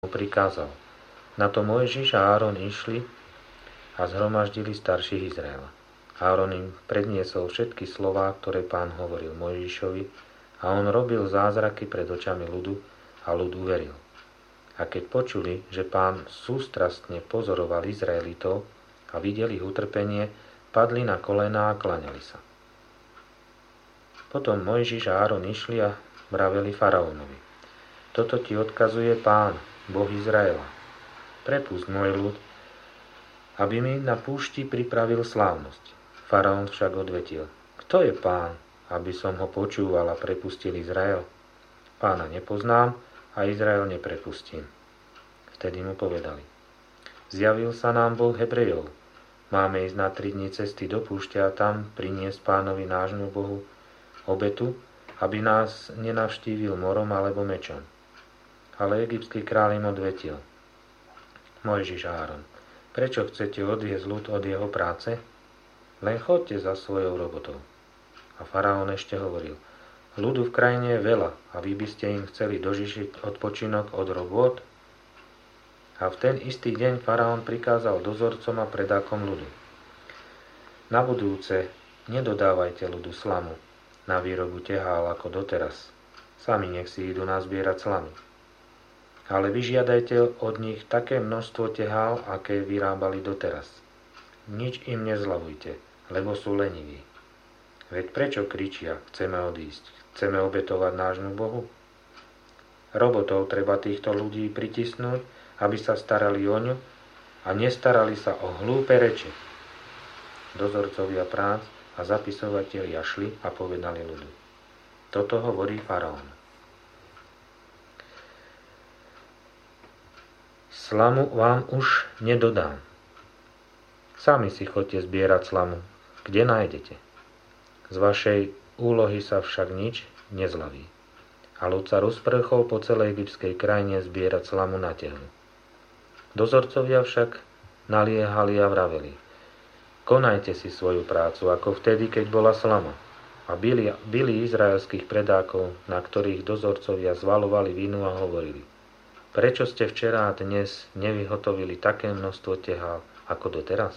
mu prikázal. Na to Mojžiš a Áron išli a zhromaždili starších Izraela. Áron im predniesol všetky slová, ktoré Pán hovoril Mojžišovi, a on robil zázraky pred očami ľudu a ľud uveril. A keď počuli, že Pán sústrastne pozoroval Izraelitov a videli ich utrpenie, padli na kolená a klaňali sa. Potom Mojžiš a Áron išli a vraveli faraónovi: Toto ti odkazuje Pán, Boh Izraela. Prepusť môj ľud, aby mi na púšti pripravil slávnosť. Faraón však odvetil: Kto je Pán, aby som ho počúval a prepustil Izrael? Pána nepoznám a Izrael neprepustím. Vtedy mu povedali: Zjavil sa nám Boh Hebrejov. Máme ísť na 3 dni cesty do púšte a tam priniesť Pánovi nášmu Bohu obetu, aby nás nenavštívil morom alebo mečom. Ale egyptský kráľ im odvetil: Mojžiš a Áron, prečo chcete odviesť ľud od jeho práce? Len choďte za svojou robotou. A faraón ešte hovoril: Ľudu v krajine je veľa a vy by ste im chceli dožičiť odpočinok od robôt? A v ten istý deň faraón prikázal dozorcom a predákom ľudu: Na budúce nedodávajte ľudu slamu na výrobu tehál ako doteraz. Sami nech si idú nazbierať slamy. Ale vyžiadajte od nich také množstvo tehál, aké vyrábali doteraz. Nič im nezľavujte, lebo sú leniví. Veď prečo kričia: Chceme odísť, chceme obetovať nášmu Bohu? Robotov treba týchto ľudí pritisnúť, aby sa starali o ňu a nestarali sa o hlúpe reči. Dozorcovia prác a zapisovatelia šli a povedali ľudu: Toto hovorí faraón. Slamu vám už nedodám. Sami si choďte zbierať slamu, kde nájdete. Z vašej úlohy sa však nič nezľaví. A ľud sa rozprchol po celej egyptskej krajine zbierať slamu na tehlu. Dozorcovia však naliehali a vraveli: Konajte si svoju prácu, ako vtedy, keď bola slama. A bili izraelských predákov, na ktorých dozorcovia zvalovali vinu a hovorili: Prečo ste včera a dnes nevyhotovili také množstvo tehál ako doteraz?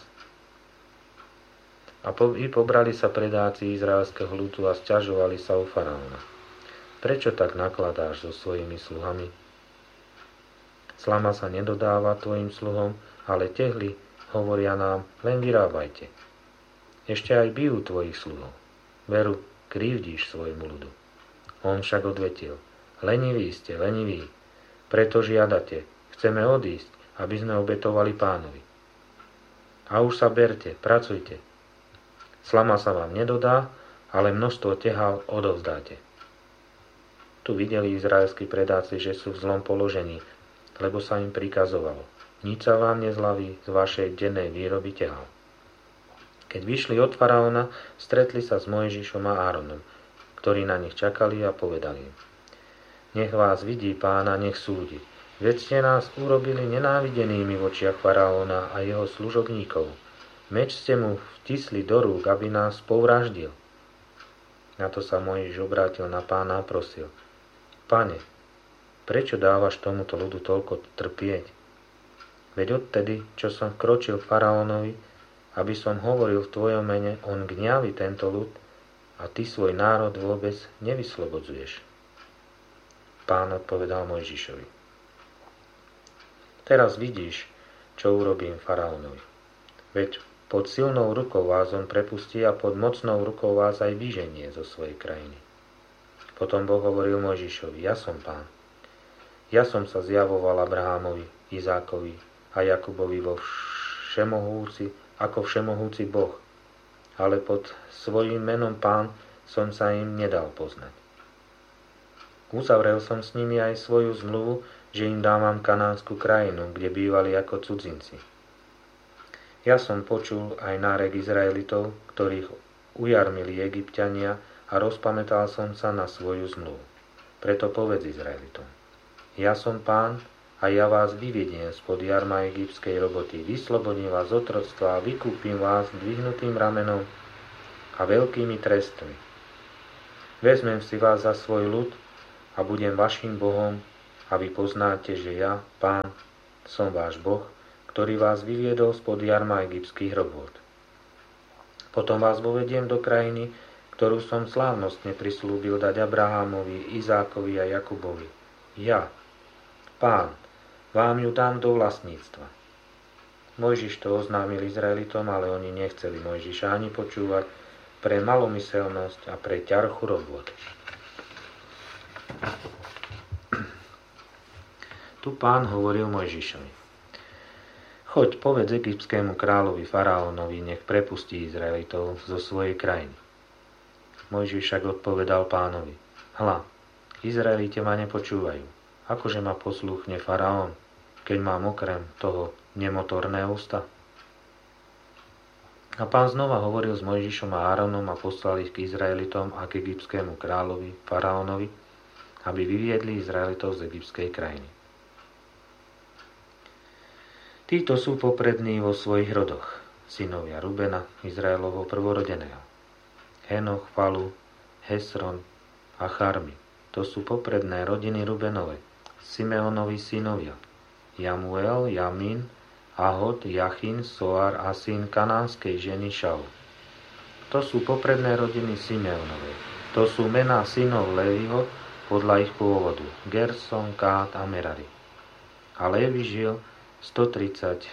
A pobrali sa predáci izraelského ľudu a sťažovali sa u faraóna: Prečo tak nakladáš so svojimi sluhami? Slama sa nedodáva tvojim sluhom, ale tehly, hovoria nám, len vyrábajte. Ešte aj bijú tvojich sluhov. Veru, krivdíš svojmu ľudu. On však odvetil: Leniví ste, leniví. Preto žiadate: Chceme odísť, aby sme obetovali Pánovi. A už sa berte, pracujte. Slama sa vám nedodá, ale množstvo tehál odovzdáte. Tu videli izraelskí predáci, že sú v zlom položení, lebo sa im prikazovalo: Nič sa vám nezľaví z vašej dennej výroby tehál. Keď vyšli od faraóna, stretli sa s Mojžišom a Áronom, ktorí na nich čakali a povedali im: Nech vás vidí Pán a nech súdi. Veď ste nás urobili nenávidenými v očiach faraóna a jeho služobníkov. Meč ste mu vtisli do rúk, aby nás povraždil. Na to sa Mojžiš obrátil na Pána a prosil: Pane, prečo dávaš tomuto ľudu toľko trpieť? Veď odtedy, čo som vkročil k faraónovi, aby som hovoril v tvojom mene, on gňaví tento ľud a ty svoj národ vôbec nevyslobodzuješ. Pán odpovedal Mojžišovi: Teraz vidíš, čo urobím faraónovi. Veď pod silnou rukou vás on prepustí a pod mocnou rukou vás aj vyženie zo svojej krajiny. Potom Boh hovoril Mojžišovi: Ja som Pán. Ja som sa zjavoval Abrahámovi, Izákovi a Jakubovi ako všemohúci Boh, ale pod svojím menom Pán som sa im nedal poznať. Uzavrel som s nimi aj svoju zmluvu, že im dávam kanánsku krajinu, kde bývali ako cudzinci. Ja som počul aj nárek Izraelitov, ktorých ujarmili Egypťania, a rozpamätal som sa na svoju zmluvu. Preto povedz Izraelitom: Ja som Pán a ja vás vyvediem spod jarma egyptskej roboty, vyslobodím vás z otroctva a vykúpim vás dvihnutým ramenom a veľkými trestmi. Vezmem si vás za svoj ľud a budem vašim Bohom A vy poznáte, že ja, Pán, som váš Boh, ktorý vás vyviedol spod jarma egyptských robôt. Potom vás vovediem do krajiny, ktorú som slávnostne prislúbil dať Abrahámovi, Izákovi a Jakubovi. Ja, Pán, vám ju dám do vlastníctva. Mojžiš to oznámil Izraelitom, ale oni nechceli Mojžiša ani počúvať pre malomyselnosť a pre ťarchu robôt. Tu Pán hovoril Mojžišovi. Choď, povedz egyptskému kráľovi faraónovi, nech prepustí Izraelitov zo svojej krajiny. Mojžiš však odpovedal Pánovi. Hľa, Izraelite ma nepočúvajú. Akože ma poslúchne faraón, keď mám okrem toho nemotorné ústa? A Pán znova hovoril s Mojžišom a Áronom a poslal ich k Izraelitom a k egyptskému kráľovi faraónovi, aby vyviedli Izraelitov z egyptskej krajiny. Títo sú poprední vo svojich rodoch, synovia Rubena, Izraelovho prvorodeného. Henoch, Falu, Hesron a Charmi. To sú popredné rodiny Rubenove, Simeonovi synovia. Jamuel, Jamin, Ahod, Jachin, Soar a syn kanánskej ženy Šaul. To sú popredné rodiny Simeonovej. To sú mená synov Léviho podľa ich pôvodu. Gerson, Kát a Merari. A Lévi žil 137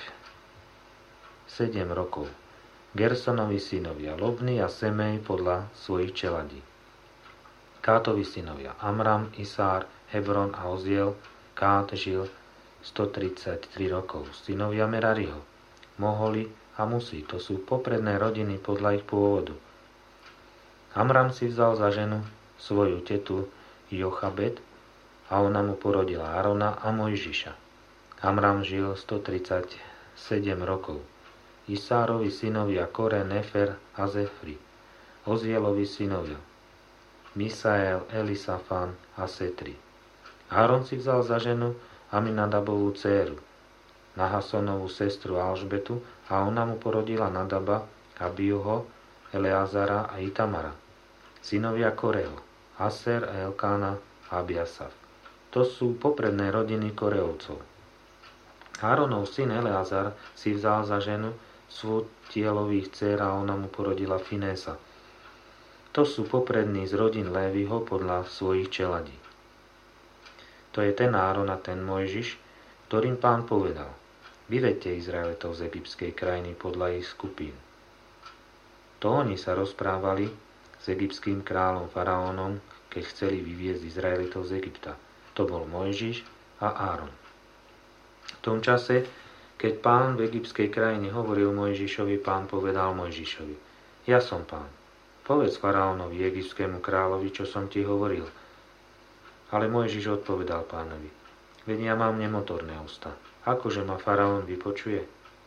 rokov. Gersonovi synovia Lobny a Semej podľa svojich čeladí. Kátovi synovia Amram, Isár, Hebron a Oziel. Kát žil 133 rokov. Synovia Merariho Moholi a Musi. To sú popredné rodiny podľa ich pôvodu. Amram si vzal za ženu svoju tetu Jochabet a ona mu porodila Árona a Mojžiša. Amram žil 137 rokov. Isárovi synovia Kore, Nefer a Zefri. Ozielovi synovia Misael, Elisafán a Setri. Áron si vzal za ženu Aminadabovú dcéru, Nahasonovú sestru Alžbetu a ona mu porodila Nadaba, Abiuho, Eleazara a Itamara. Synovia Koreho, Aser, Elkána a Abiasaf. To sú popredné rodiny Koreovcov. Áronov syn Eleazar si vzal za ženu Svotielových dcér a ona mu porodila Finésa. To sú poprední z rodín Léviho podľa svojich čeladí. To je ten Áron a ten Mojžiš, ktorým Pán povedal: vyvedte Izraelitov z egyptskej krajiny podľa ich skupín. To oni sa rozprávali s egyptským kráľom faraónom, keď chceli vyviezť Izraelitov z Egypta. To bol Mojžiš a Áron. V tom čase, keď Pán v egyptskej krajine hovoril Mojžišovi, Pán povedal Mojžišovi: ja som Pán. Povedz faraónovi, egyptskému kráľovi, čo som ti hovoril. Ale Mojžiš odpovedal Pánovi: veď ja mám nemotorné ústa. Akože ma faraón vypočuje?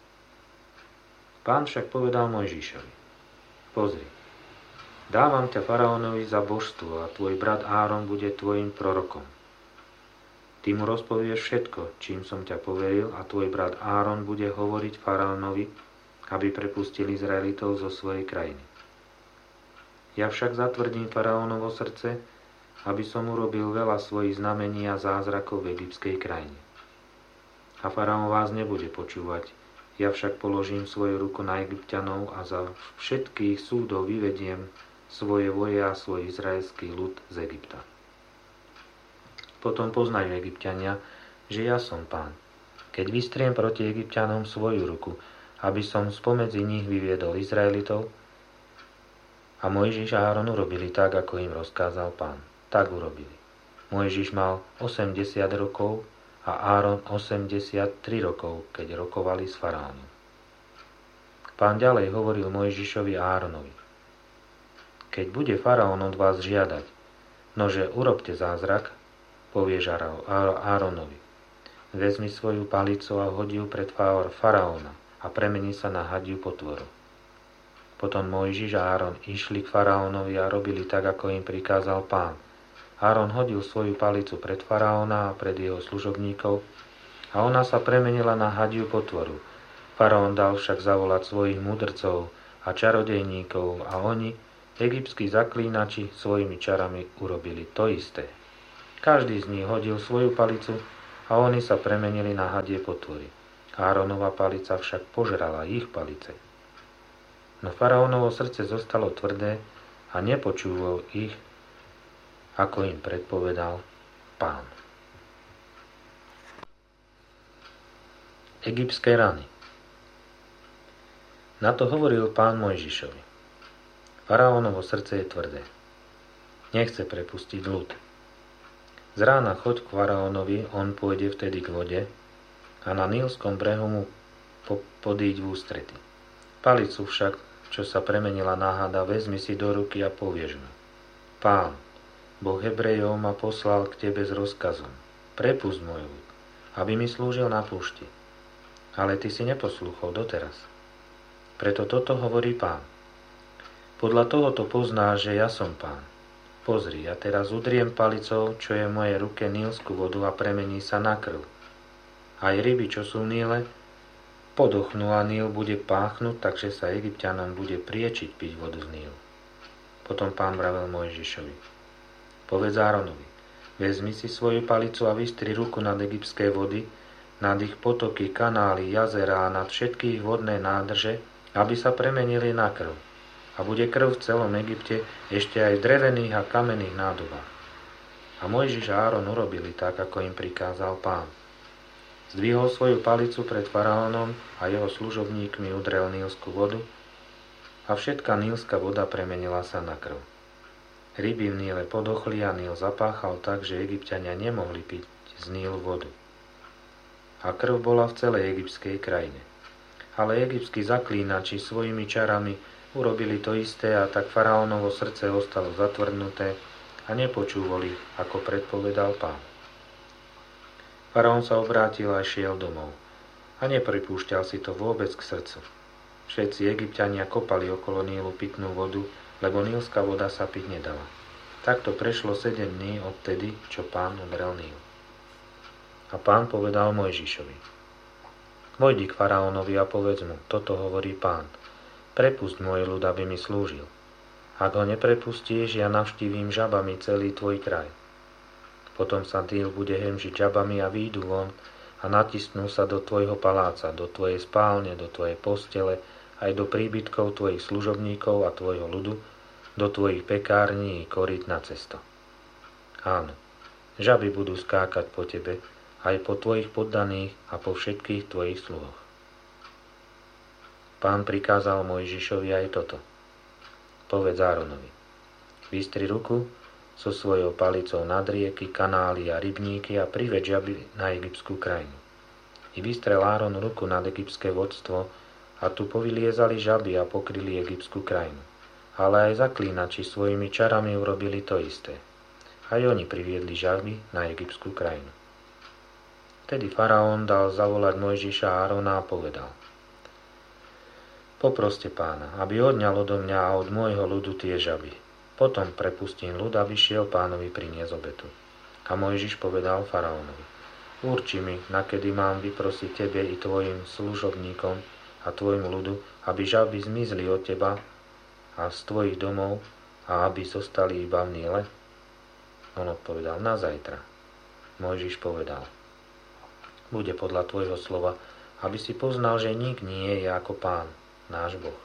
Pán však povedal Mojžišovi: pozri, dávam ťa faraónovi za božstvo a tvoj brat Áron bude tvojim prorokom. Ty mu rozpovieš všetko, čím som ťa poveril, a tvoj brat Áron bude hovoriť faraónovi, aby prepustil Izraelitov zo svojej krajiny. Ja však zatvrdím faraónovo srdce, aby som urobil veľa svojich znamení a zázrakov v egyptskej krajine. A faraón vás nebude počúvať, ja však položím svoju ruku na Egypťanov a za všetkých súdov vyvediem svoje voje a svoj izraelský ľud z Egypta. Potom poznajú Egypťania, že ja som Pán, keď vystriem proti Egypťanom svoju ruku, aby som spomedzi nich vyviedol Izraelitov. A Mojžiš a Áron urobili tak, ako im rozkázal Pán. Tak urobili. Mojžiš mal 80 rokov a Áron 83 rokov, keď rokovali s faraónom. Pán ďalej hovoril Mojžišovi a Áronovi: keď bude faraón od vás žiadať, nože urobte zázrak, povieš Áronovi: vezmi svoju palicu a hodí ju pred faraóna a premení sa na hadiu potvoru. Potom Mojžiš a Áron išli k faraónovi a robili tak, ako im prikázal Pán. Áron hodil svoju palicu pred faraóna a pred jeho služobníkov a ona sa premenila na hadiu potvoru. Faraón dal však zavolať svojich mudrcov a čarodejníkov a oni, egyptskí zaklínači, svojimi čarami urobili to isté. Každý z nich hodil svoju palicu a oni sa premenili na hadie potvory. Áronova palica však požrala ich palice. No faraónovo srdce zostalo tvrdé a nepočúval ich, ako im predpovedal Pán. Egyptské rany. Na to hovoril Pán Mojžišovi. Faraónovo srdce je tvrdé. Nechce prepustiť ľud. Z rána choď k faraónovi, on pôjde vtedy k vode a na Nílskom brehu mu podíď v ústrety. Palicu však, čo sa premenila na hada, vezmi si do ruky a povieš mu: Pán, Boh Hebrejov ma poslal k tebe s rozkazom: prepusť môj ľud, aby mi slúžil na púšti. Ale ty si neposlúchol doteraz. Preto toto hovorí Pán. Podľa tohoto poznáš, že ja som Pán. Pozri, ja teraz udriem palicou, čo je v mojej ruke, Nílsku vodu a premení sa na krv. Aj ryby, čo sú v Níle, podochnú a Níl bude páchnúť, takže sa Egypťanom bude priečiť piť vodu z Nílu. Potom Pán vravel Mojžišovi: povedz Áronovi: vezmi si svoju palicu a vystri ruku nad egyptské vody, nad ich potoky, kanály, jazerá a nad všetky ich vodné nádrže, aby sa premenili na krv. A bude krv v celom Egypte, ešte aj v drevených a kamenných nádobách. A Mojžiš a Áron urobili tak, ako im prikázal Pán. Zdvihol svoju palicu pred faraónom a jeho služobníkmi udrel Nílsku vodu a všetká nílska voda premenila sa na krv. Ryby v Níle podochli a Níl zapáchal tak, že Egypťania nemohli piť z Nílu vodu. A krv bola v celej egyptskej krajine. Ale egyptskí zaklínači svojimi čarami urobili to isté a tak faraónovo srdce ostalo zatvrdnuté a nepočúvali, ako predpovedal Pán. Faraón sa obrátil a šiel domov a nepripúšťal si to vôbec k srdcu. Všetci Egypťania kopali okolo Nílu pitnú vodu, lebo nílska voda sa piť nedala. Takto prešlo 7 dní odtedy, čo Pán udrel Níl. A Pán povedal Mojžišovi: vojdi k faraónovi a povedz mu: toto hovorí Pán: prepusť môj ľud, aby mi slúžil. Ak ho neprepustíš, ja navštívim žabami celý tvoj kraj. Potom sa Níl bude hemžiť žabami a výjdu von a natisnú sa do tvojho paláca, do tvojej spálne, do tvojej postele, aj do príbytkov tvojich služobníkov a tvojho ľudu, do tvojich pekární i korít na cesto. Áno, žaby budú skákať po tebe, aj po tvojich poddaných a po všetkých tvojich sluhoch. Pán prikázal Mojžišovi aj toto: povedz Áronovi: vystri ruku so svojou palicou nad rieky, kanály a rybníky a priveď žaby na egyptskú krajinu. I vystrel Áron ruku nad egyptské vodstvo a tu povyliezali žaby a pokryli egyptskú krajinu. Ale aj zaklínači svojimi čarami urobili to isté. Aj oni priviedli žaby na egyptskú krajinu. Vtedy faraón dal zavolať Mojžiša a Árona a povedal: poproste Pána, aby odňal odo mňa a od môjho ľudu tie žaby. Potom prepustím ľud, aby šiel Pánovi priniesť obetu. A Mojžiš povedal faraónovi: urči mi, nakedy mám vyprosiť tebe i tvojim služobníkom a tvojmu ľudu, aby žaby zmizli od teba a z tvojich domov a aby zostali iba v Níle? On odpovedal: na zajtra. Mojžiš povedal: bude podľa tvojho slova, aby si poznal, že nik nie je ako Pán, náš Boh.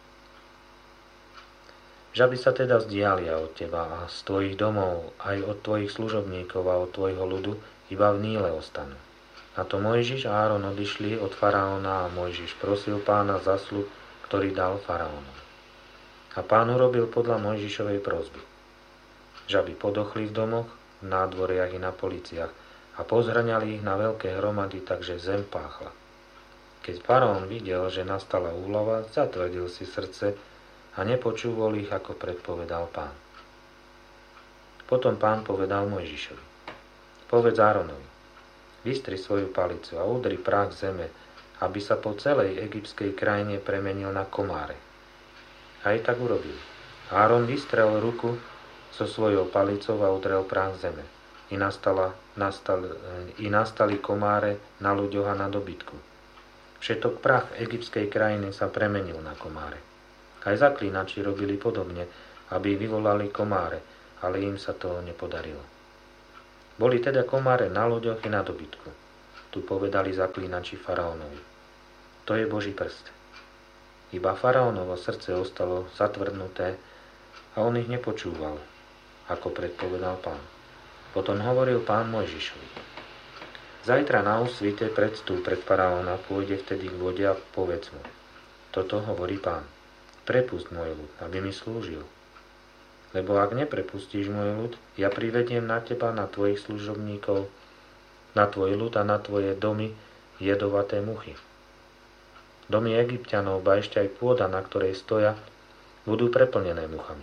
Žaby sa teda vzdialia od teba a z tvojich domov, aj od tvojich služobníkov a od tvojho ľudu iba v Níle ostanú. Na to Mojžiš a Áron odišli od faraóna a Mojžiš prosil Pána za sľub, ktorý dal faraónovi. A Pán urobil podľa Mojžišovej prosby. Žaby podochli v domoch, v nádvoriach i na policiach a pozhrňali ich na veľké hromady, takže zem páchla. Keď faraón videl, že nastala úlava, zatvrdil si srdce a nepočúval ich, ako predpovedal Pán. Potom Pán povedal Mojžišovi: povedz Áronovi: vystri svoju palicu a udri prach zeme, aby sa po celej egyptskej krajine premenil na komáre. Aj tak urobil. Áron vystrel ruku so svojou palicou a udrel prach zeme. Nastali komáre na ľuďoch a na dobytku. Všetok prach egyptskej krajiny sa premenil na komáre. Aj zaklínači robili podobne, aby vyvolali komáre, ale im sa to nepodarilo. Boli teda komáre na loďoch i na dobytku. Tu povedali zaklínači faraónovi: To je Boží prst. Iba faraónovo srdce ostalo zatvrdnuté a on ich nepočúval, ako predpovedal Pán. Potom hovoril Pán Mojžišovi: Zajtra na úsvite predstúp pred faraóna, pôjde vtedy k vode a povedz mu: Toto hovorí Pán: Prepusť môj ľud, aby mi slúžil. Lebo ak neprepustíš môj ľud, ja privediem na teba, na tvojich služobníkov, na tvoj ľud a na tvoje domy jedovaté muchy. Domy Egypťanov, ba ešte aj pôda, na ktorej stoja, budú preplnené muchami.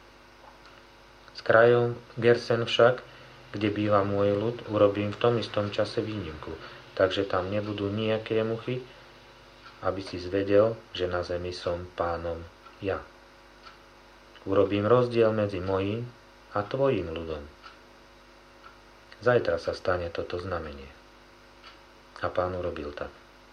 S krajom Gersen však, kde býva môj ľud, urobím v tom istom čase výnimku, takže tam nebudú nejaké muchy, aby si zvedel, že na zemi som Pánom ja. Urobím rozdiel medzi mojím a tvojím ľudom. Zajtra sa stane toto znamenie. A Pán urobil tak.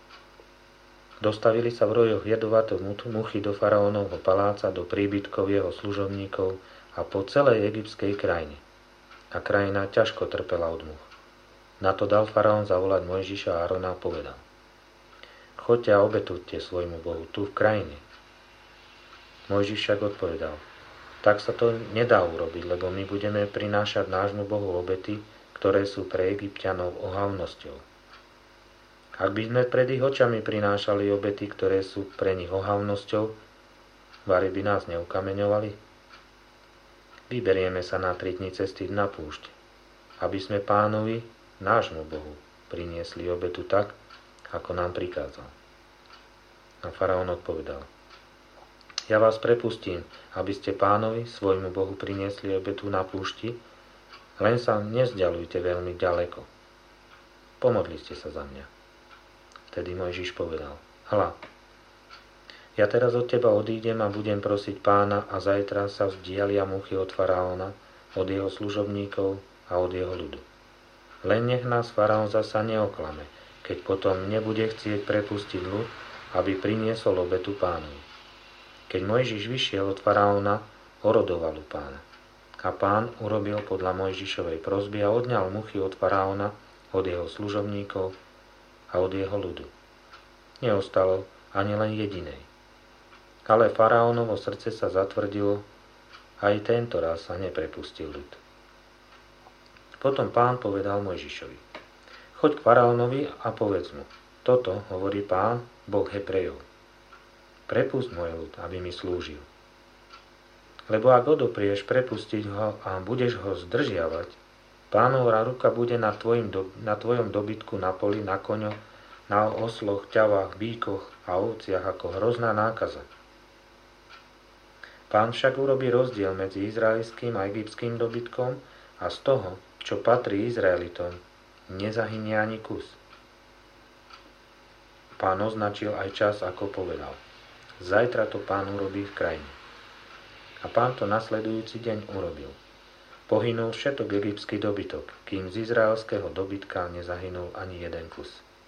Dostavili sa v rojoch jedovaté muchy do faraónovho paláca, do príbytkov jeho služobníkov a po celej egyptskej krajine. A krajina ťažko trpela od much. Na to dal faraón zavolať Mojžiša a Árona a povedal: Choďte a obetujte svojmu Bohu tu v krajine. Mojžiš však odpovedal: Tak sa to nedá urobiť, lebo my budeme prinášať nášmu Bohu obety, ktoré sú pre Egypťanov ohavnosťou. Ak by sme pred ich očami prinášali obety, ktoré sú pre nich ohavnosťou, vari by nás neukameňovali. Vyberieme sa na 3 dni cesty na púšť, aby sme Pánovi, nášmu Bohu, priniesli obetu tak, ako nám prikázal. A faraón odpovedal: Ja vás prepustím, aby ste Pánovi, svojmu Bohu, priniesli obetu na púšti, len sa nevzdialujte veľmi ďaleko. Pomodli ste sa za mňa. Vtedy Mojžiš povedal: Hľa, ja teraz od teba odídem a budem prosiť Pána a zajtra sa vzdialia muchy od faraóna, od jeho služobníkov a od jeho ľudu. Len nech nás faraón zasa neoklame, keď potom nebude chcieť prepustiť ľud, aby priniesol obetu Pánovi. Keď Mojžiš vyšiel od faraóna, orodoval u Pána. A Pán urobil podľa Mojžišovej prosby a odňal muchy od faraóna, od jeho služobníkov a od jeho ľudu. Neostalo ani len jedinej. Ale faraónovo srdce sa zatvrdilo, aj tento raz sa neprepustil ľud. Potom Pán povedal Mojžišovi: Choď k faraónovi a povedz mu: Toto hovorí Pán, Boh Hebrejov: Prepusť môj ľud, aby mi slúžil. Lebo ak odoprieš prepustiť ho a budeš ho zdržiavať, Pánová ruka bude na tvojom dobytku, na poli, na koňoch, na osloch, ťavách, bíkoch a ovciach ako hrozná nákaza. Pán však urobí rozdiel medzi izraelským a egyptským dobytkom a z toho, čo patrí Izraelitom, nezahynie ani kus. Pán označil aj čas, ako povedal: Zajtra to Pán urobí v krajine. A Pán to nasledujúci deň urobil. Pohynul všetok egyptský dobytok, kým z izraelského dobytka nezahynul ani jeden kus.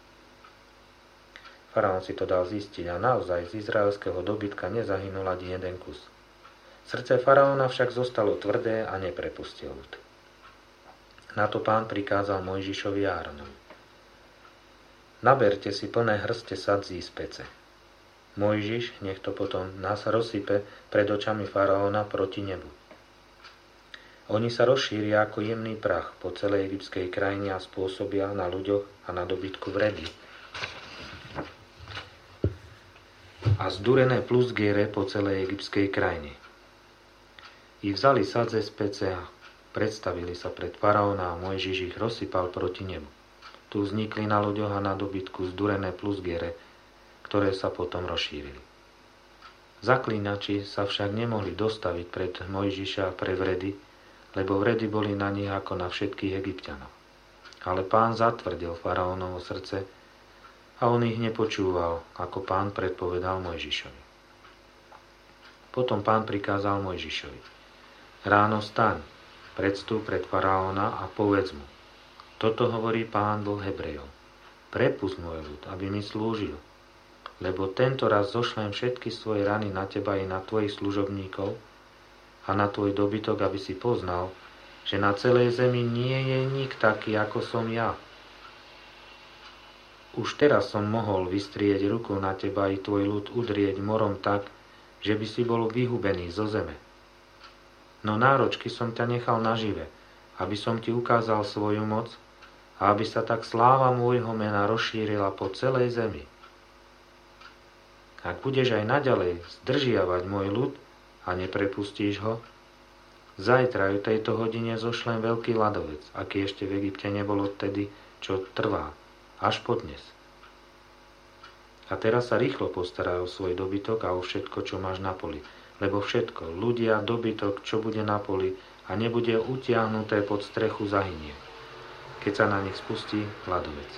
Faraón si to dal zistiť a naozaj z izraelského dobytka nezahynul ani jeden kus. Srdce faraóna však zostalo tvrdé a neprepustil ľud. Na to Pán prikázal Mojžišovi a Áronovi: Naberte si plné hrste sadzí z pece. Mojžiš nech to potom nás rozsype pred očami faraóna proti nebu. Oni sa rozšíria ako jemný prach po celej egyptskej krajine a spôsobia na ľuďoch a na dobytku vredy a zdurené plusgiere po celej egyptskej krajine. I vzali sadze z pece a predstavili sa pred faraóna a Mojžiš ich rozsypal proti nebu. Tu vznikli na ľuďoch a na dobytku zdurené plusgiere, ktoré sa potom rozšírili. Zaklínači sa však nemohli dostaviť pred Mojžiša pre vredy, lebo vredy boli na nich ako na všetkých Egypťanov. Ale Pán zatvrdil faraónovo srdce a on ich nepočúval, ako Pán predpovedal Mojžišovi. Potom Pán prikázal Mojžišovi: Ráno vstaň, predstúp pred faraóna a povedz mu: Toto hovorí Pán, Boh Hebrejov: Prepusť môj ľud, aby mi slúžil. Lebo tento raz zošlem všetky svoje rany na teba i na tvojich služobníkov a na tvoj dobytok, aby si poznal, že na celej zemi nie je nik taký, ako som ja. Už teraz som mohol vystrieť ruku na teba i tvoj ľud udrieť morom tak, že by si bol vyhubený zo zeme. No náročky som ťa nechal nažive, aby som ti ukázal svoju moc a aby sa tak sláva môjho mena rozšírila po celej zemi. Ak budeš aj naďalej zdržiavať môj ľud a neprepustíš ho, zajtra o tejto hodine zošlem veľký ľadovec, aký ešte v Egypte nebol odtedy, čo trvá, až po dnes. A teraz sa rýchlo postaraj o svoj dobytok a o všetko, čo máš na poli, lebo všetko, ľudia, dobytok, čo bude na poli a nebude utiahnuté pod strechu, zahynie, keď sa na nich spustí ľadovec.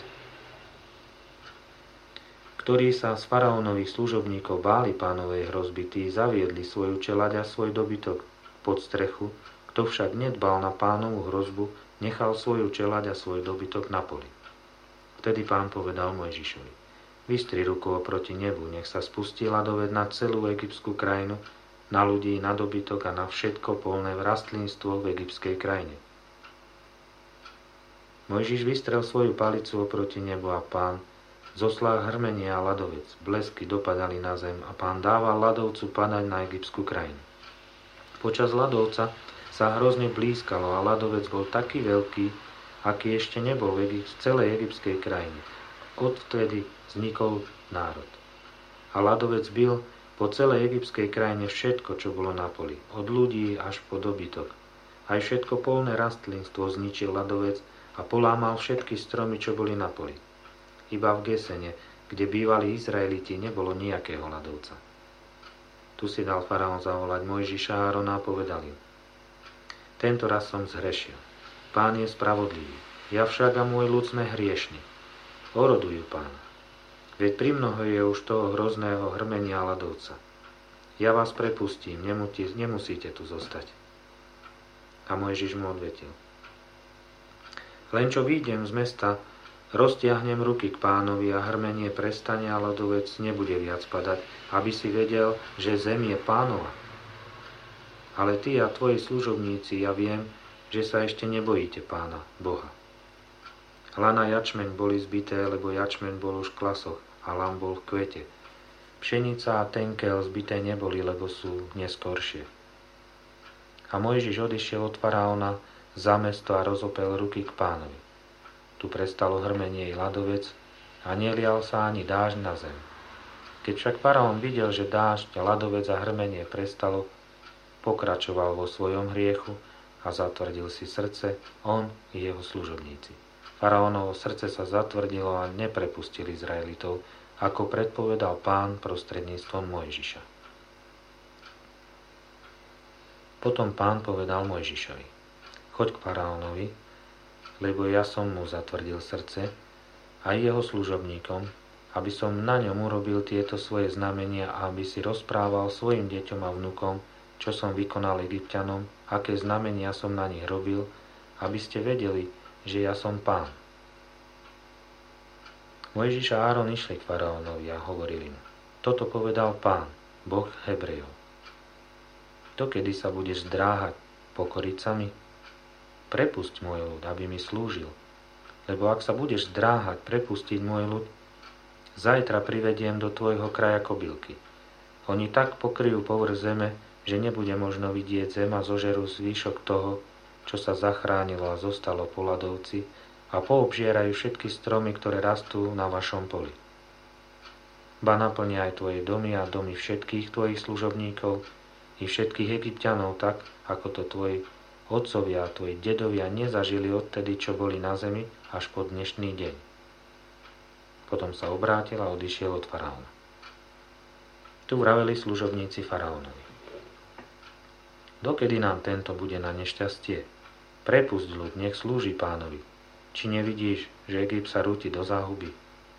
Ktorí sa z faraónových služobníkov báli Pánovej hrozby, tí zaviedli svoju čeľaď a svoj dobytok pod strechu, kto však nedbal na Pánovu hrozbu, nechal svoju čeľaď a svoj dobytok na poli. Vtedy Pán povedal Mojžišovi: Vystri ruku oproti nebu, nech sa spustí ľadovec na celú egyptskú krajinu, na ľudí, na dobytok a na všetko polné rastlinstvo v egyptskej krajine. Mojžiš vystrel svoju palicu oproti nebu a Pán zoslal hrmenie a ľadovec, blesky dopadali na zem a Pán dával ľadovcu padať na egyptskú krajinu. Počas ľadovca sa hrozne blízkalo a ľadovec bol taký veľký, aký ešte nebol v celej egyptskej krajine. Odvtedy vznikol národ. A ľadovec bil po celej egyptskej krajine všetko, čo bolo na poli, od ľudí až po dobytok. Aj všetko polné rastlinstvo zničil ľadovec a polámal všetky stromy, čo boli na poli. Iba v Gesene, kde bývali Izraeliti, nebolo nejakého ľadovca. Tu si dal faraón zavolať Mojžiša a Árona a povedal im: Tento raz som zhrešil. Pán je spravodlivý, ja však a môj ľud sme hriešni. Orodujú Pána. Veď primnoho je už toho hrozného hrmenia a ľadovca. Ja vás prepustím, nemusíte tu zostať. A Mojžiš mu odvetil: Len čo výjdem z mesta, roztiahnem ruky k Pánovi a hrmenie prestane a ľadovec nebude viac padať, aby si vedel, že zem je Pánova. Ale ty a tvoji služobníci, ja viem, že sa ešte nebojíte Pána, Boha. Lana a jačmeň boli zbité, lebo jačmeň bol už v klasoch a lam bol v kvete. Pšenica a tenkel zbité neboli, lebo sú neskoršie. A Mojžiš odišiel od faraóna za mesto a rozopel ruky k Pánovi. Tu prestalo hrmenie i ľadovec a nelial sa ani dážď na zem. Keď však faraón videl, že dážď a ľadovec a hrmenie prestalo, pokračoval vo svojom hriechu a zatvrdil si srdce, on i jeho služobníci. Faraónovo srdce sa zatvrdilo a neprepustil Izraelitov, ako predpovedal Pán prostredníctvom Mojžiša. Potom Pán povedal Mojžišovi: Choď k faraónovi, lebo ja som mu zatvrdil srdce, aj jeho služobníkom, aby som na ňom urobil tieto svoje znamenia a aby si rozprával svojim deťom a vnukom, čo som vykonal Egypťanom, aké znamenia som na nich robil, aby ste vedeli, že ja som Pán. Mojžiš a Áron išli k faraónovi a hovorili mu: Toto povedal Pán, Boh Hebrejov. Dokedy sa budeš zdráhať pokoriť sa mi? Prepusť môj ľud, aby mi slúžil. Lebo ak sa budeš zdráhať prepustiť môj ľud, zajtra privediem do tvojho kraja kobylky. Oni tak pokryjú povrch zeme, že nebude možno vidieť zem a zožerú zvýšok toho, čo sa zachránilo a zostalo po ľadovci, a poobžierajú všetky stromy, ktoré rastú na vašom poli. Ba naplnia aj tvoje domy a domy všetkých tvojich služobníkov i všetkých Egypťanov tak, ako to tvoji otcovia a tvoji dedovia nezažili odtedy, čo boli na zemi, až po dnešný deň. Potom sa obrátil a odišiel od faraóna. Tu vraveli služobníci faraónovi: Dokedy nám tento bude na nešťastie? Prepusť ľud, nech slúži Pánovi. Či nevidíš, že Egypt sa rúti do záhuby?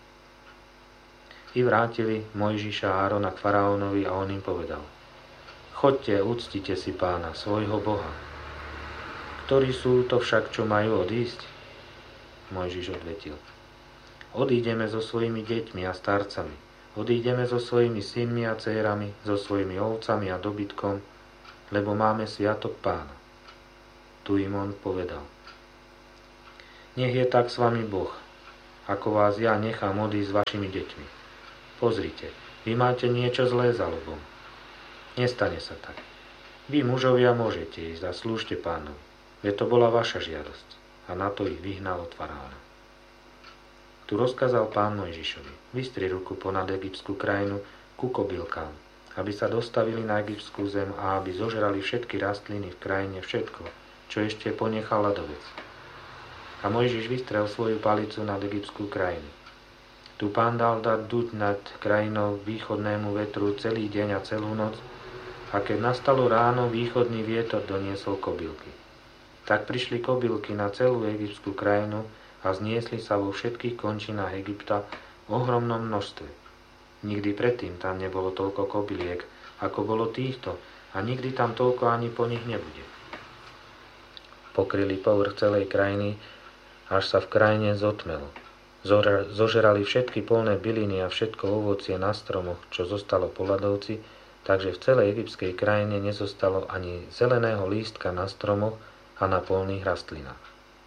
I vrátili Mojžiša a Árona k faraónovi a on im povedal: Choďte, uctite si Pána, svojho Boha. Ktorí sú to však, čo majú odísť? Mojžiš odvetil: Odídeme so svojimi deťmi a starcami, odídeme so svojimi synmi a dcérami, so svojimi ovcami a dobytkom, lebo máme sviatok Pána. Tu Tu im on povedal: Nech je tak s vami Boh, ako vás ja nechám odísť s vašimi deťmi. Pozrite, vy máte niečo zlé za lobom. Nestane sa tak. Vy, mužovia, môžete ísť a slúžte Pánovi. Veď to bola vaša žiadosť. A na to ich vyhnal od faraóna. Tu rozkázal Pán Mojžišovi: Vystri ruku ponad egyptskú krajinu ku kobylkám, aby sa dostavili na egyptskú zem a aby zožrali všetky rastliny v krajine, všetko, čo ešte ponechal ľadovec. A Mojžiš vystrel svoju palicu nad egyptskú krajinu. Tu Pán dal dať duť nad krajinou východnému vetru celý deň a celú noc, a keď nastalo ráno, východný vietor doniesol kobylky. Tak prišli kobylky na celú egyptskú krajinu a zniesli sa vo všetkých končinách Egypta v ohromnom množstve. Nikdy predtým tam nebolo toľko kobyliek, ako bolo týchto, a nikdy tam toľko ani po nich nebude. Pokryli povrch celej krajiny, až sa v krajine zotmelo. Zožerali všetky polné byliny a všetko ovocie na stromoch, čo zostalo po ľadovci, takže v celej egyptskej krajine nezostalo ani zeleného lístka na stromoch a na polných rastlinách.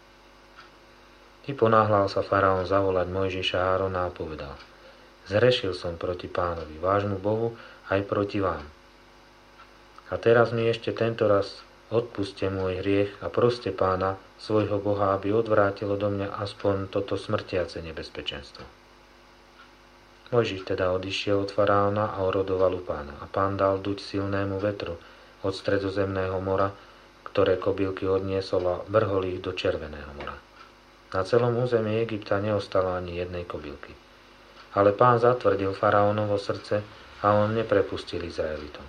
I ponáhľal sa faraón zavolať Mojžiša a Árona a povedal: Zhrešil som proti Pánovi, vášmu Bohu, aj proti vám. A teraz mi ešte tento raz odpuste môj hriech a proste Pána, svojho Boha, aby odvrátil odo mňa aspoň toto smrtiace nebezpečenstvo. Mojžiš teda odišiel od faraóna a orodoval u Pána. A Pán dal duť silnému vetru od Stredozemného mora, ktoré kobylky odniesol a vrhol ich do Červeného mora. Na celom území Egypta neostalo ani jednej kobylky. Ale Pán zatvrdil faraónovo srdce a on neprepustil Izraelitom.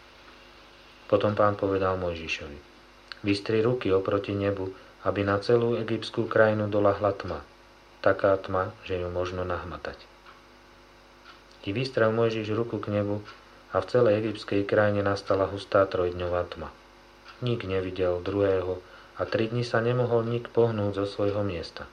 Potom Pán povedal Mojžišovi: Vystri ruky oproti nebu, aby na celú egyptskú krajinu doľahla tma, taká tma, že ju možno nahmatať. I vystrel Mojžiš ruku k nebu a v celej egyptskej krajine nastala hustá trojdňová tma. Nik nevidel druhého a 3 dni sa nemohol nik pohnúť zo svojho miesta.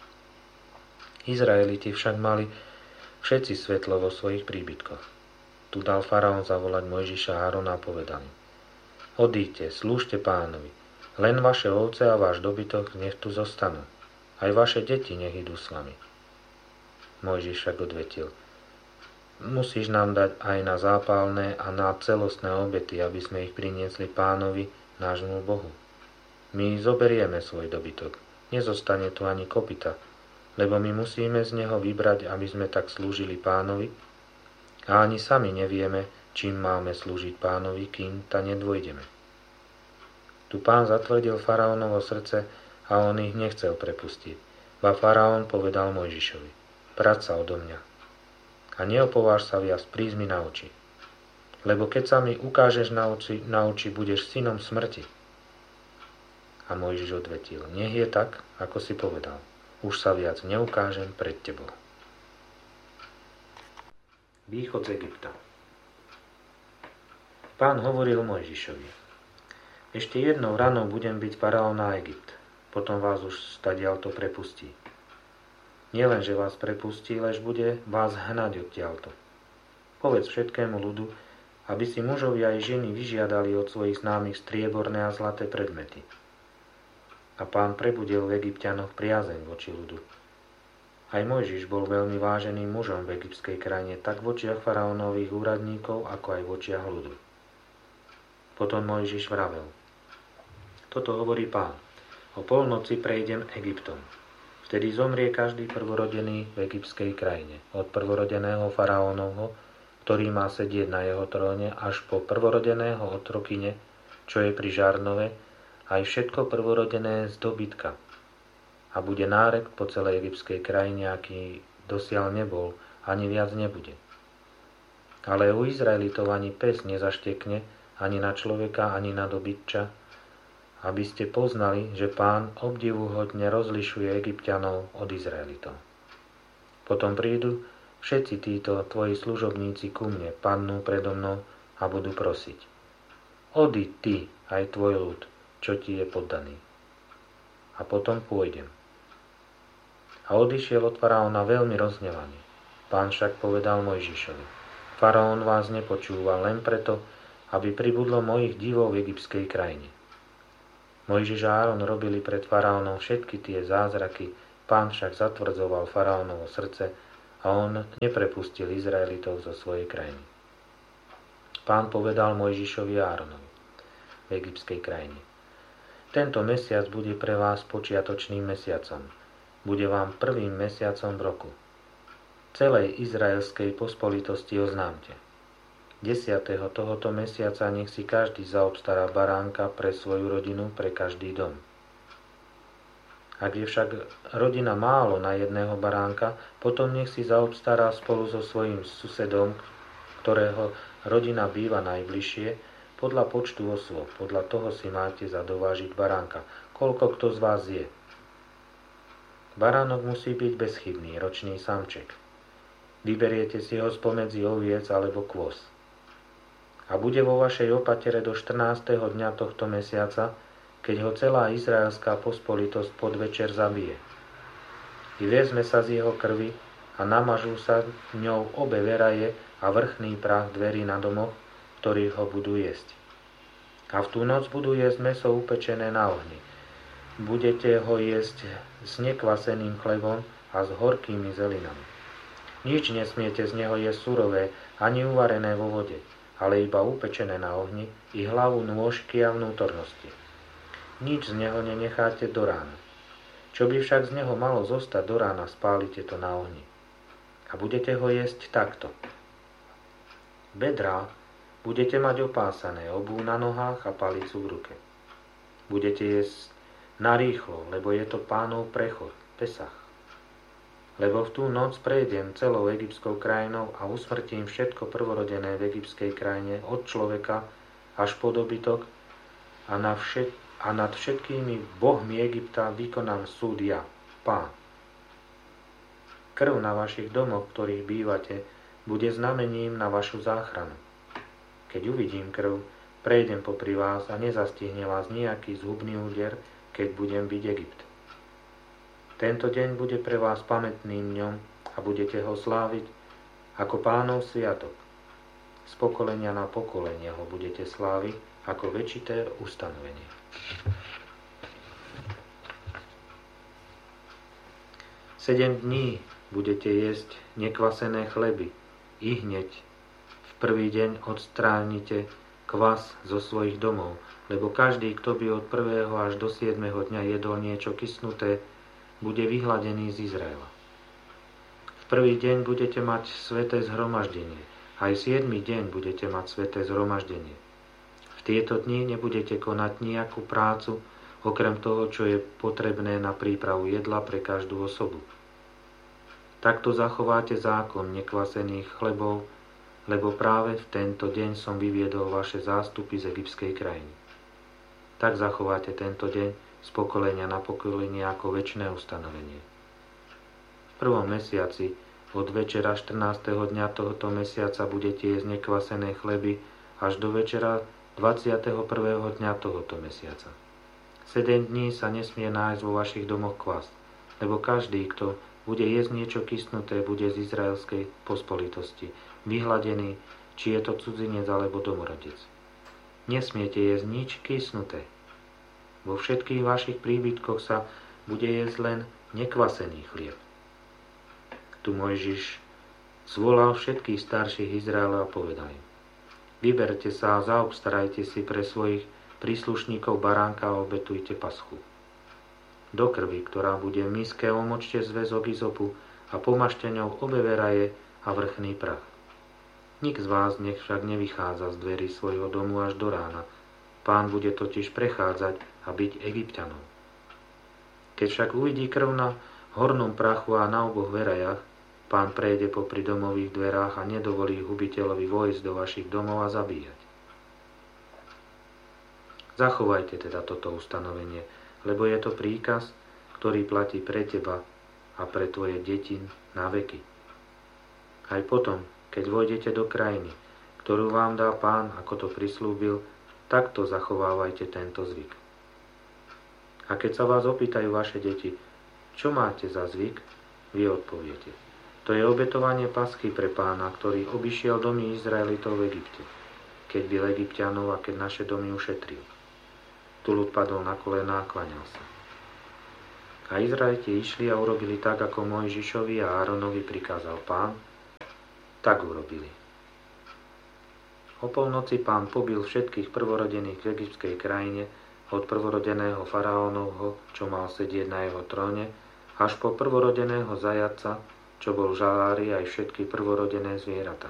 Izraeliti však mali všetci svetlo vo svojich príbytkoch. Tu dal faraón zavolať Mojžiša a Árona a povedal im: Odíďte, slúžte Pánovi, len vaše ovce a váš dobytok nech tu zostanú. Aj vaše deti nech idú s vami. Mojžiš však odvetil: Musíš nám dať aj na zápalné a na celostné obety, aby sme ich priniesli Pánovi, nášmu Bohu. My zoberieme svoj dobytok, nezostane tu ani kopyta, lebo my musíme z neho vybrať, aby sme tak slúžili Pánovi, a ani sami nevieme, čím máme slúžiť Pánovi, kým ta nedôjdeme. Tu Pán zatvrdil faraónovo srdce a on ich nechcel prepustiť. A faraón povedal Mojžišovi: Prať sa odo mňa a neopováž sa viac prísť mi na oči. Lebo keď sa mi ukážeš na oči, budeš synom smrti. A Mojžiš odvetil: Nech je tak, ako si povedal. Už sa viac neukážem pred tebou. Východ z Egypta. Pán hovoril Mojžišovi: Ešte jednou ranou budem byť faraón na Egypt, potom vás už stadiaľto prepustí. Nielen, že vás prepustí, lež bude vás hnať odtiaľto. Povedz všetkému ľudu, aby si mužovia aj ženy vyžiadali od svojich známych strieborné a zlaté predmety. A Pán prebudil v Egypťanoch priazeň voči ľudu. Aj Mojžiš bol veľmi váženým mužom v egyptskej krajine, tak v očiach faraónových úradníkov, ako aj v očiach ľudu. Potom Mojžiš vravel: Toto hovorí Pán: O polnoci prejdem Egyptom. Vtedy zomrie každý prvorodený v egyptskej krajine, od prvorodeného faraónovho, ktorý má sedieť na jeho tróne, až po prvorodeného otrokyne, čo je pri žarnove, aj všetko prvorodené z dobytka. A bude nárek po celej egyptskej krajine, aký dosiaľ nebol, ani viac nebude. Ale u Izraelitov ani pes nezaštekne, ani na človeka, ani na dobytča, aby ste poznali, že Pán obdivuhodne rozlišuje Egypťanov od Izraelitov. Potom prídu všetci títo tvoji služobníci ku mne, padnú predo mnou a budú prosiť: Odíď ty, aj tvoj ľud, čo ti je poddaný. A potom pôjdem. A odišiel od faraóna veľmi rozhnevaný. Pán však povedal Mojžišovi: Faraón vás nepočúva len preto, aby pribudlo mojich divov v egyptskej krajine. Mojžiš a Áron robili pred faraónom všetky tie zázraky, Pán však zatvrdzoval faraónovo srdce a on neprepustil Izraelitov zo svojej krajiny. Pán povedal Mojžišovi a Áronovi v egyptskej krajine: Tento mesiac bude pre vás počiatočným mesiacom. Bude vám prvým mesiacom v roku. Celej izraelskej pospolitosti oznámte: 10. tohoto mesiaca nech si každý zaobstará baránka pre svoju rodinu, pre každý dom. Ak je však rodina málo na jedného baránka, potom nech si zaobstará spolu so svojím susedom, ktorého rodina býva najbližšie, podľa počtu osôb. Podľa toho si máte zadovážiť baránka, koľko kto z vás je. Baránok musí byť bezchybný, ročný samček. Vyberiete si ho spomedzi oviec alebo kôz. A bude vo vašej opatere do 14. dňa tohto mesiaca, keď ho celá izraelská pospolitosť podvečer zabije. I vezme sa z jeho krvi a namažú sa ňou obe veraje a vrchný prach dverí na domoch, ktorí ho budú jesť. A v tú noc budú jesť mäso upečené na ohni. Budete ho jesť s nekvaseným chlebom a s horkými zelinami. Nič nesmiete z neho jesť surové, ani uvarené vo vode, ale iba upečené na ohni, i hlavu, nôžky a vnútornosti. Nič z neho nenecháte do rána. Čo by však z neho malo zostať do rána, spálite to na ohni. A budete ho jesť takto. Bedrá budete mať opásané, obú na nohách a palicu v ruke. Budete jesť narýchlo, lebo je to Pánov prechod, Pesach. Lebo v tú noc prejdem celou egyptskou krajinou a usmrtím všetko prvorodené v egyptskej krajine, od človeka až po dobytok, a nad všetkými bohmi Egypta vykonám súd ja, Pán. Krv na vašich domoch, v ktorých bývate, bude znamením na vašu záchranu. Keď uvidím krv, prejdem popri vás a nezastihne vás nejaký zhubný úder, keď budem byť Egypt. Tento deň bude pre vás pamätným dňom a budete ho sláviť ako Pánov sviatok. Z pokolenia na pokolenie ho budete sláviť ako večité ustanovenie. Sedem dní budete jesť nekvasené chleby. I hneď v prvý deň odstránite kvas zo svojich domov, lebo každý, kto by od 1. až do 7. dňa jedol niečo kysnuté, bude vyhladený z Izraela. V prvý deň budete mať sväté zhromaždenie, aj 7. deň budete mať sväté zhromaždenie. V tieto dni nebudete konať nejakú prácu, okrem toho, čo je potrebné na prípravu jedla pre každú osobu. Takto zachováte zákon nekvasených chlebov, lebo práve v tento deň som vyviedol vaše zástupy z egyptskej krajiny. Tak zachováte tento deň z pokolenia na pokolenie ako večné ustanovenie. V prvom mesiaci od večera 14. dňa tohoto mesiaca budete jesť nekvasené chleby až do večera 21. dňa tohoto mesiaca. 7 dní sa nesmie nájsť vo vašich domoch kvas, lebo každý, kto bude jesť niečo kysnuté, bude z izraelskej pospolitosti vyhladený, či je to cudzinec alebo domorodec. Nesmiete jesť nič kysnuté. Vo všetkých vašich príbytkoch sa bude jesť len nekvasený chlieb. Tu Mojžiš zvolal všetkých starších Izraela a povedal im: Vyberte sa a zaobstarajte si pre svojich príslušníkov baránka a obetujte paschu. Do krvi, ktorá bude v miske, omočte zväzok izopu a pomažte ňou obe veraje a vrchný prach. Nik z vás nech však nevychádza z dverí svojho domu až do rána. Pán bude totiž prechádzať a byť Egypťanom. Keď však uvidí krv na hornom prachu a na oboch verajach, Pán prejde popri domových dverách a nedovolí hubiteľovi vojsť do vašich domov a zabíjať. Zachovajte teda toto ustanovenie, lebo je to príkaz, ktorý platí pre teba a pre tvoje deti na veky. Aj potom, keď vojdete do krajiny, ktorú vám dá Pán, ako to prislúbil, takto zachovávajte tento zvyk. A keď sa vás opýtajú vaše deti, čo máte za zvyk, vy odpoviete: to je obetovanie paschy pre Pána, ktorý obišiel domy Izraelitov v Egypte, keď byl Egypťanov a keď naše domy ušetril. Tu ľud padol na kolená a klaňal sa. A Izraeliti išli a urobili tak, ako Mojžišovi a Áronovi prikázal Pán, tak urobili. O polnoci Pán pobil všetkých prvorodených v egyptskej krajine, od prvorodeného faraónovho, čo mal sedieť na jeho tróne, až po prvorodeného zajaca, čo bol žalári, aj všetky prvorodené zvieratá.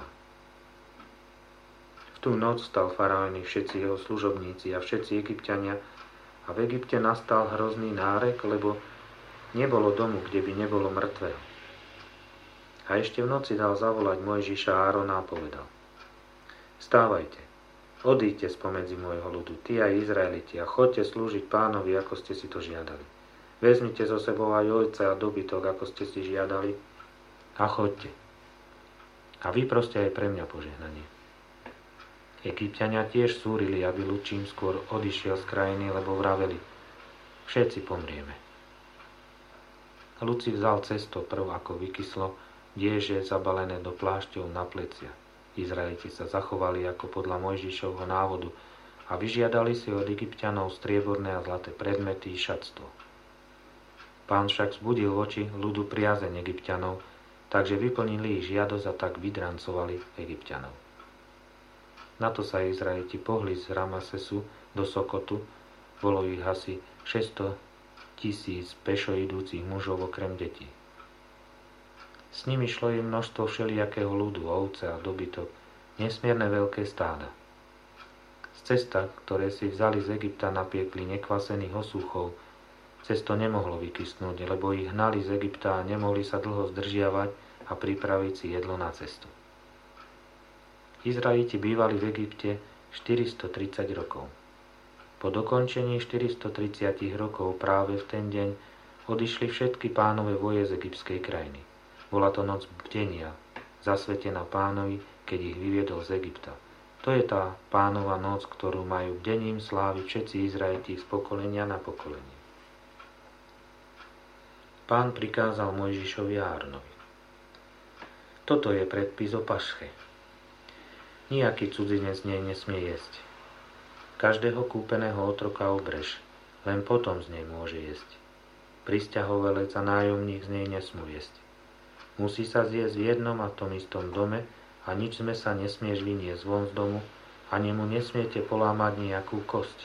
V tú noc stal faraón, všetci jeho služobníci a všetci Egypťania, a v Egypte nastal hrozný nárek, lebo nebolo domu, kde by nebolo mŕtvého. A ešte v noci dal zavolať Mojžiša a Árona a povedal: Vstávajte, odíďte spomedzi môjho ľudu, ty aj Izraeliti, a choďte slúžiť Pánovi, ako ste si to žiadali. Vezmite so sebou aj ojca a dobytok, ako ste si žiadali, a choďte. A vyproste aj pre mňa požehnanie. Egypťania tiež súrili, aby ľud čím skôr odišiel z krajiny, lebo vraveli: Všetci pomrieme. Ľud si vzal cesto prv, ako vykyslo, dieže zabalené do plášťov na plecia. Izraeliti sa zachovali ako podľa Mojžišovho návodu a vyžiadali si od Egypťanov strieborné a zlaté predmety i šatstvo. Pán však vzbudil voči ľudu priazeň Egypťanov, takže vyplnili ich žiadosť a tak vydrancovali Egypťanov. Na to sa Izraeliti pohli z Ramasesu do Sokotu, bolo ich asi 600 000 pešo idúcich mužov okrem detí. S nimi šlo im množstvo všelijakého ľudu, ovce a dobytok, nesmierne veľké stáda. Z cesta, ktoré si vzali z Egypta, napiekli nekvasených osúchov. Cesto nemohlo vykysnúť, lebo ich hnali z Egypta a nemohli sa dlho zdržiavať a pripraviť si jedlo na cestu. Izraeliti bývali v Egypte 430 rokov. Po dokončení 430 rokov práve v ten deň odišli všetky Pánove voje z egyptskej krajiny. Bola to noc bdenia, zasvetená Pánovi, keď ich vyviedol z Egypta. To je tá Pánova noc, ktorú majú bdením sláviť všetci Izraeliti z pokolenia na pokolenie. Pán prikázal Mojžišovi a Áronovi: Toto je predpis o Pasche. Nijaký cudzinec z nej nesmie jesť. Každého kúpeného otroka obrež, len potom z nej môže jesť. Prisťahovalec a nájomník z nej nesmú jesť. Musí sa zjesť v jednom a tom istom dome a nič z mäsa nesmieš vyniesť von z domu, ani mu nesmiete polámať nejakú kosť.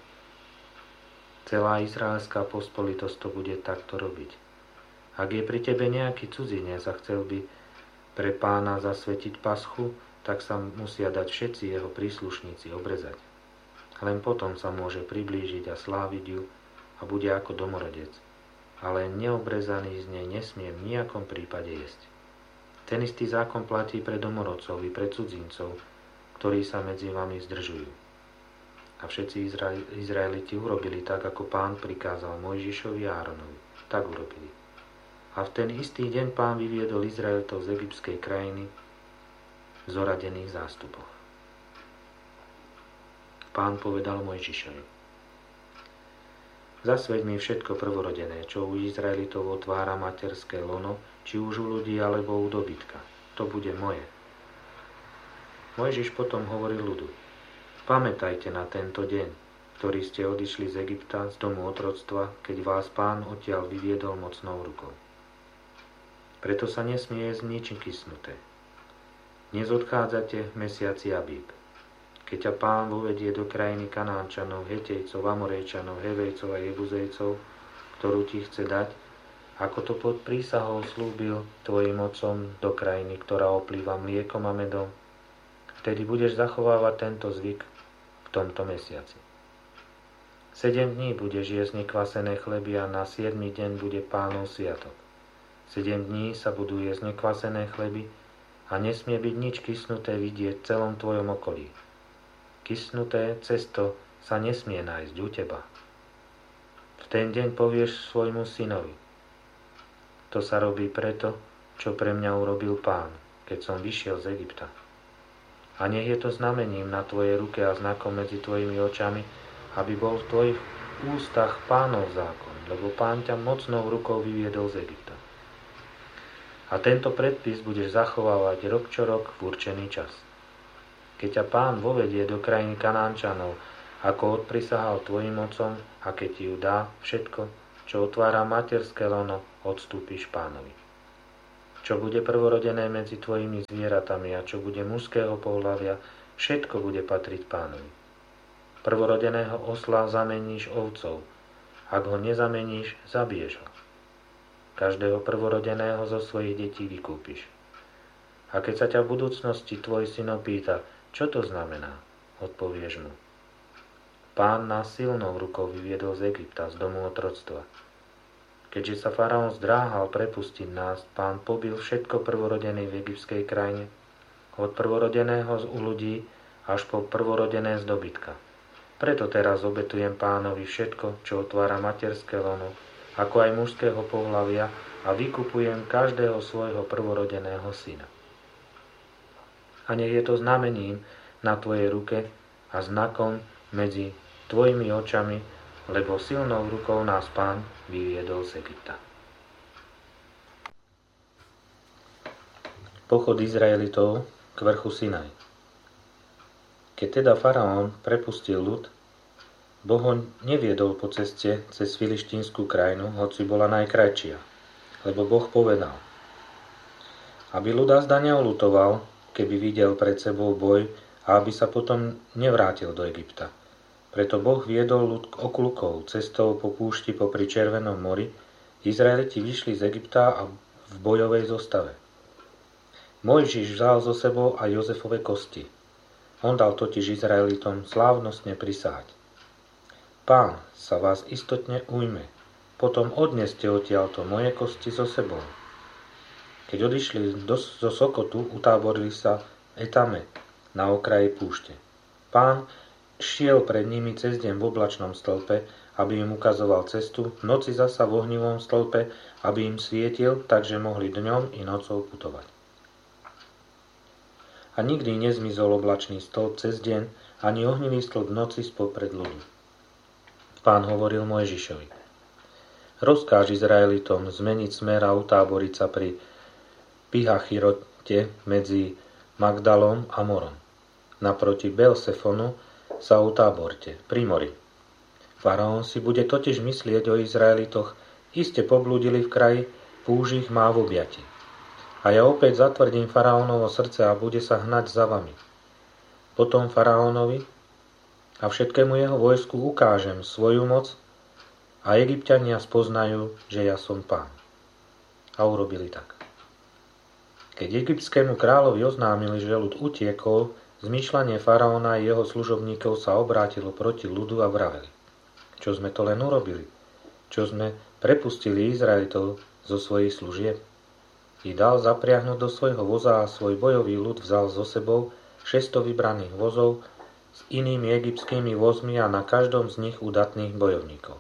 Celá izraelská pospolitosť to bude takto robiť. Ak je pri tebe nejaký cudzinec a chcel by pre Pána zasvetiť paschu, tak sa musia dať všetci jeho príslušníci obrezať. Len potom sa môže priblížiť a sláviť ju a bude ako domorodec. Ale neobrezaný z nej nesmie v nejakom prípade jesť. Ten istý zákon platí pre domorodcov i pre cudzincov, ktorí sa medzi vami zdržujú. A všetci Izraeliti urobili tak, ako Pán prikázal Mojžišovi a Áronovi. Tak urobili. A v ten istý deň Pán vyviedol Izraelitov z egyptskej krajiny v zoradených zástupoch. Pán povedal Mojžišovi: Zasveď mi všetko prvorodené, čo u Izraelitov otvára materské lono, či už u ľudí alebo u dobytka. To bude moje. Mojžiš potom hovoril ľudu: Pamätajte na tento deň, ktorý ste odišli z Egypta, z domu otroctva, keď vás Pán odtiaľ vyviedol mocnou rukou. Preto sa nesmie jesť nič kysnuté. Dnes odchádzate v mesiaci Abíb. Keď ťa Pán vovedie do krajiny Kanánčanov, Hetejcov, Amorejčanov, Hevejcov a Jebuzejcov, ktorú ti chce dať, ako to pod prísahou slúbil tvojim otcom, do krajiny, ktorá oplýva mliekom a medom, vtedy budeš zachovávať tento zvyk v tomto mesiaci. 7 dní budeš jesť nekvasené chleby a na 7. deň bude Pánov sviatok. 7 dní sa budú jesť nekvasené chleby a nesmie byť nič kysnuté vidieť v celom tvojom okolí. Kysnuté cesto sa nesmie nájsť u teba. V ten deň povieš svojmu synovi: To sa robí preto, čo pre mňa urobil Pán, keď som vyšiel z Egypta. A nech je to znamením na tvojej ruke a znakom medzi tvojimi očami, aby bol v tvojich ústach Pánov zákon, lebo Pán ťa mocnou rukou vyviedol z Egypta. A tento predpis budeš zachovávať rok čo rok v určený čas. Keď ťa Pán vovedie do krajiny Kanánčanov a ako odprisahal tvojim otcom, a keď ti ju dá, všetko, čo otvára materské lono, odstúpiš Pánovi. Čo bude prvorodené medzi tvojimi zvieratami a čo bude mužského pohlavia, všetko bude patriť Pánovi. Prvorodeného osla zameníš ovcov, ak ho nezameníš, zabiješ ho. Každého prvorodeného zo svojich detí vykúpiš. A keď sa ťa v budúcnosti tvoj syn opýta, čo to znamená, odpovieš mu: Pán nás silnou rukou vyviedol z Egypta, z domu otroctva. Keďže sa faraón zdráhal prepustiť nás, Pán pobil všetko prvorodené v egyptskej krajine, od prvorodeného u ľudí až po prvorodené z dobytka. Preto teraz obetujem Pánovi všetko, čo otvára materské lono, ako aj mužského pohlavia, a vykupujem každého svojho prvorodeného syna. A nech je to znamením na tvojej ruke a znakom medzi tvojimi očami, lebo silnou rukou nás Pán vyviedol z Egypta. Pochod Izraelitov k vrchu Sinaj. Keď teda faraón prepustil ľud, Boh ho neviedol po ceste cez filištínsku krajinu, hoci bola najkrajšia, lebo Boh povedal, aby ľud azda neoľutoval, keby videl pred sebou boj, a aby sa potom nevrátil do Egypta. Preto Boh viedol ľud okľukou cestou po púšti popri Červenom mori. Izraeliti vyšli z Egypta a v bojovej zostave. Mojžiš vzal so sebou aj Jozefove kosti. On dal totiž Izraelitom slávnostne prisahať: Pán sa vás istotne ujme, potom odneste odtiaľto moje kosti so sebou. Keď odišli zo Sokotu, utáborili sa v Etame, na okraji púšte. Pán šiel pred nimi cez deň v oblačnom stĺpe, aby im ukazoval cestu, v noci zasa v ohnivom stĺpe, aby im svietil, takže mohli dňom i nocou putovať. A nikdy nezmizol oblačný stĺp cez deň, ani ohnivý stĺp v noci spopred ľudu. Pán hovoril Mojžišovi: Rozkáž Izraelitom zmeniť smer a utáboriť sa pri Pihachirote medzi Magdalom a Morom. Naproti Belsefonu sa utáborte pri mori. Faraón si bude totiž myslieť o Izraelitoch: iste poblúdili v kraji, púž ich má v objati. A ja opäť zatvrdím faraónovo srdce a bude sa hnať za vami. Potom faraónovi a všetkému jeho vojsku ukážem svoju moc a Egypťania spoznajú, že ja som Pán. A urobili tak. Keď egyptskému kráľovi oznámili, že ľud utiekol, zmýšľanie faraóna a jeho služobníkov sa obrátilo proti ľudu a vraveli: Čo sme to len urobili? Čo sme prepustili Izraelitov zo svojich služieb? I dal zapriahnuť do svojho voza a svoj bojový ľud vzal so sebou 600 vybraných vozov s inými egyptskými vozmi a na každom z nich udatných bojovníkov.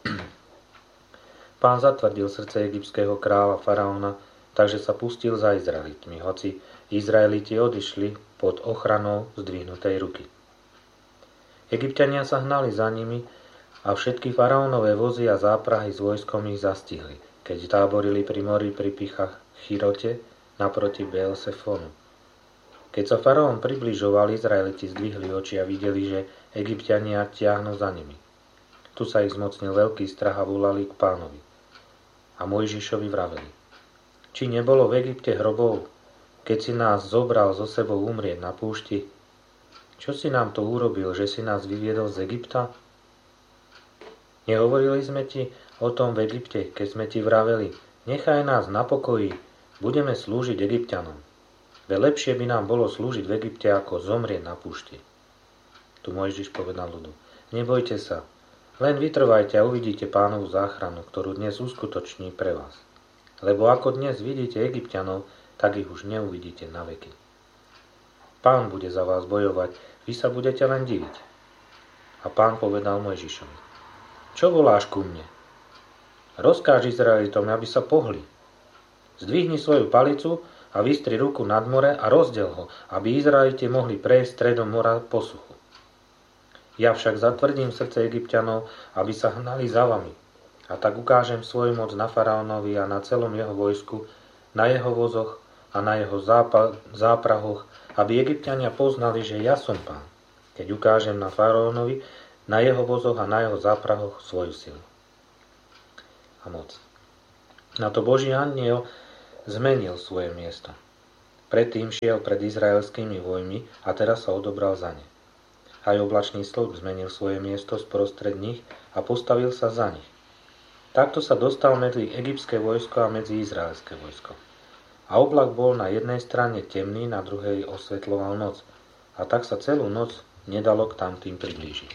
Pán zatvrdil srdce egyptského kráľa faraóna, takže sa pustil za Izraelitmi, hoci Izraeliti odišli pod ochranou zdvihnutej ruky. Egypťania sa hnali za nimi a všetky faraónové vozy a záprahy s vojskom ich zastihli, keď táborili pri mori pri Pihachirote naproti Belsefonu. Keď sa faraón približoval, Izraeliti zdvihli oči a videli, že Egypťania tiahnu za nimi. Tu sa ich zmocnil veľký strach a volali k Pánovi. A Mojžišovi vraveli: Či nebolo v Egypte hrobov, keď si nás zobral so sebou umrieť na púšti? Čo si nám to urobil, že si nás vyviedol z Egypta? Nehovorili sme ti o tom v Egypte, keď sme ti vraveli: Nechaj nás na pokoji, budeme slúžiť Egypťanom. Veď lepšie by nám bolo slúžiť v Egypte, ako zomrieť na púšti. Tu Mojžiš povedal ľudu: Nebojte sa, len vytrvajte a uvidíte Pánovu záchranu, ktorú dnes uskutoční pre vás. Lebo ako dnes vidíte Egypťanov, tak ich už neuvidíte na veky. Pán bude za vás bojovať, vy sa budete len diviť. A Pán povedal Mojžišovi: Čo voláš ku mne? Rozkáž Izraelitom, aby sa pohli. Zdvihni svoju palicu a vystri ruku nad more a rozdiel ho, aby Izraeliti mohli prejsť stredom mora po suchu. Ja však zatvrdím srdce Egypťanov, aby sa hnali za vami. A tak ukážem svoju moc na faraónovi a na celom jeho vojsku, na jeho vozoch a na jeho záprahoch, aby Egypťania poznali, že ja som Pán. Keď ukážem na faraónovi, na jeho vozoch a na jeho záprahoch svoju silu a moc. Na to Boží anjel zmenil svoje miesto. Predtým šiel pred izraelskými vojmi a teraz sa odobral za ne. Aj oblačný stĺp zmenil svoje miesto sprostred nich a postavil sa za nich. Takto sa dostal medzi egyptské vojsko a medzi izraelské vojsko. A oblak bol na jednej strane temný, na druhej osvetľoval noc. A tak sa celú noc nedalo k tamtým priblížiť.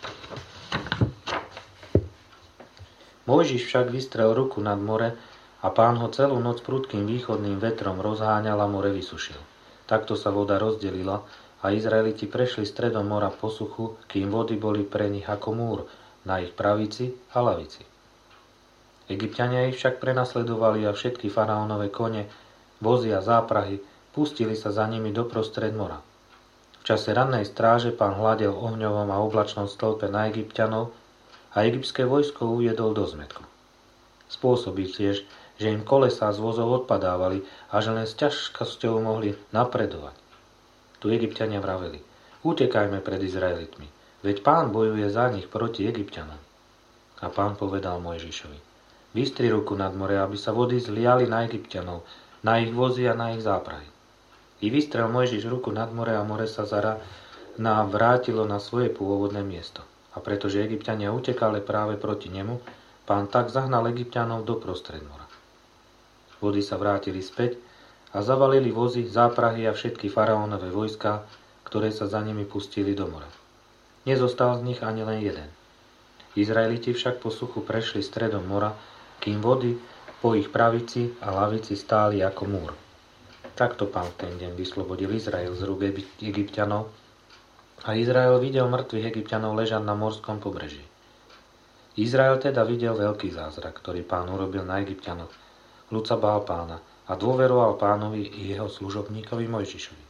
Mojžiš však vystrel ruku nad more a Pán ho celú noc prudkým východným vetrom rozháňal a more vysušil. Takto sa voda rozdelila a Izraeliti prešli stredom mora po suchu, kým vody boli pre nich ako múr na ich pravici a lavici. Egypťania ich však prenasledovali a všetky faraónove kone, vozy a záprahy pustili sa za nimi doprostred mora. V čase rannej stráže Pán hľadel ohňovom a oblačnom stĺpe na Egypťanov a egyptské vojsko uviedol do zmätku. Spôsobil tiež, že im kolesá z vozov odpadávali a že len s ťažkosťou mohli napredovať. Tu Egypťania vraveli: utekajme pred Izraelitmi, veď Pán bojuje za nich proti Egypťanom. A Pán povedal Mojžišovi: vystri ruku nad more, aby sa vody zliali na Egypťanov, na ich vozy a na ich záprahy. I vystrel Mojžiš ruku nad more a more sa vrátilo na svoje pôvodné miesto. A pretože Egypťania utekali práve proti nemu, Pán tak zahnal Egypťanov do prostred mora. Vody sa vrátili späť a zavalili vozy, záprahy a všetky faraónove vojská, ktoré sa za nimi pustili do mora. Nezostal z nich ani len jeden. Izraeliti však po suchu prešli stredom mora, kým vody po ich pravici a lavici stáli ako múr. Takto Pán ten deň vyslobodil Izrael z rúk Egypťanov a Izrael videl mŕtvych Egypťanov ležať na morskom pobreží. Izrael teda videl veľký zázrak, ktorý Pán urobil na Egypťanoch. Ľud sa bál Pána a dôveroval Pánovi i jeho služobníkovi Mojžišovi.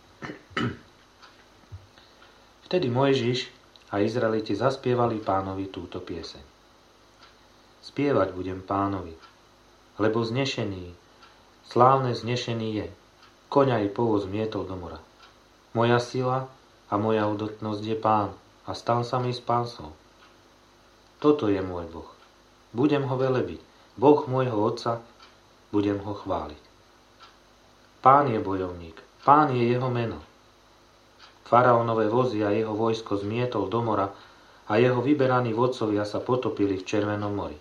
Vtedy Mojžiš a Izraeliti zaspievali Pánovi túto pieseň. Spievať budem Pánovi, lebo znešený, slávne znešený je, koňa i povoz mietol do mora. Moja sila a moja udotnosť je Pán a stal sa mi spásou. Toto je môj Boh. Budem ho velebiť. Boh môjho otca, budem ho chváliť. Pán je bojovník, Pán je jeho meno. Faraónové vozy a jeho vojsko zmietol do mora a jeho vyberaní vodcovia sa potopili v Červenom mori.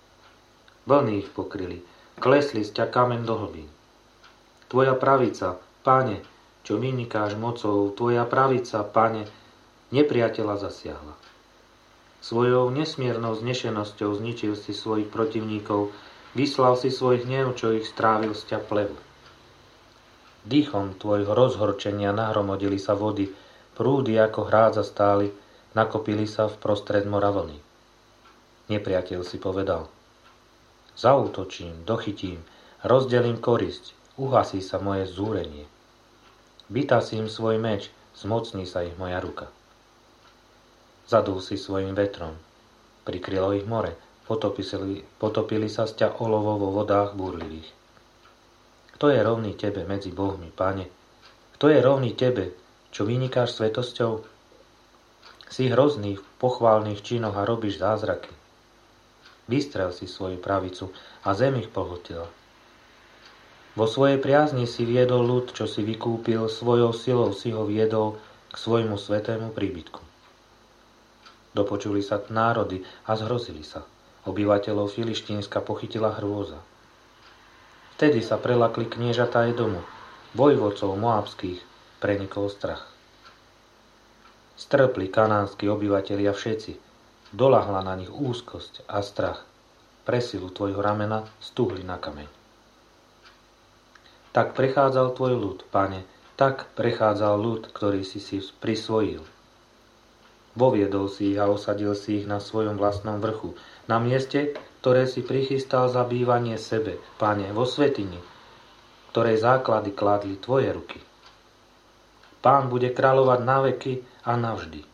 Vlny ich pokryli, klesli sťa kameň do hlbín. Tvoja pravica, Pane, čo vynikáš mocou, tvoja pravica, Pane, nepriateľa zasiahla. Svojou nesmiernou znešenosťou zničil si svojich protivníkov, vyslal si svoj hnev, čo ich strávil z ťa plevu. Dýchom tvojho rozhorčenia nahromodili sa vody, prúdy ako hrádza stáli, nakopili sa v prostred mora vlny. Nepriateľ si povedal: zaútočím, dochytím, rozdelím korisť, uhasí sa moje zúrenie. Vytasím svoj meč, zmocní sa ich moja ruka. Zadul si svojim vetrom, prikrylo ich more, potopili sa z ťa olovo vo vodách búrlivých. Kto je rovný tebe medzi bohmi, Pane? Kto je rovný tebe, čo vynikáš svetosťou? Si hrozný v pochválnych činoch a robíš zázraky. Vystrel si svoju pravicu a zem ich pohltila. Vo svojej priazni si viedol ľud, čo si vykúpil, svojou silou si ho viedol k svojmu svätému príbytku. Dopočuli sa národy a zhrozili sa. Obyvateľov Filištínska pochytila hrôza. Vtedy sa prelakli kniežatá Edomu, vojvodcov moabských prenikol strach. Strpli kanánski obyvatelia všetci, dolahla na nich úzkosť a strach. Pre silu tvojho ramena stuhli na kameň. Tak prechádzal tvoj ľud, Pane, tak prechádzal ľud, ktorý si prisvojil. Voviedol si ich a osadil si ich na svojom vlastnom vrchu, na mieste, ktoré si prichystal za bývanie sebe, Pane, vo svätyni, ktorej základy kládli tvoje ruky. Pán bude kráľovať na veky a navždy.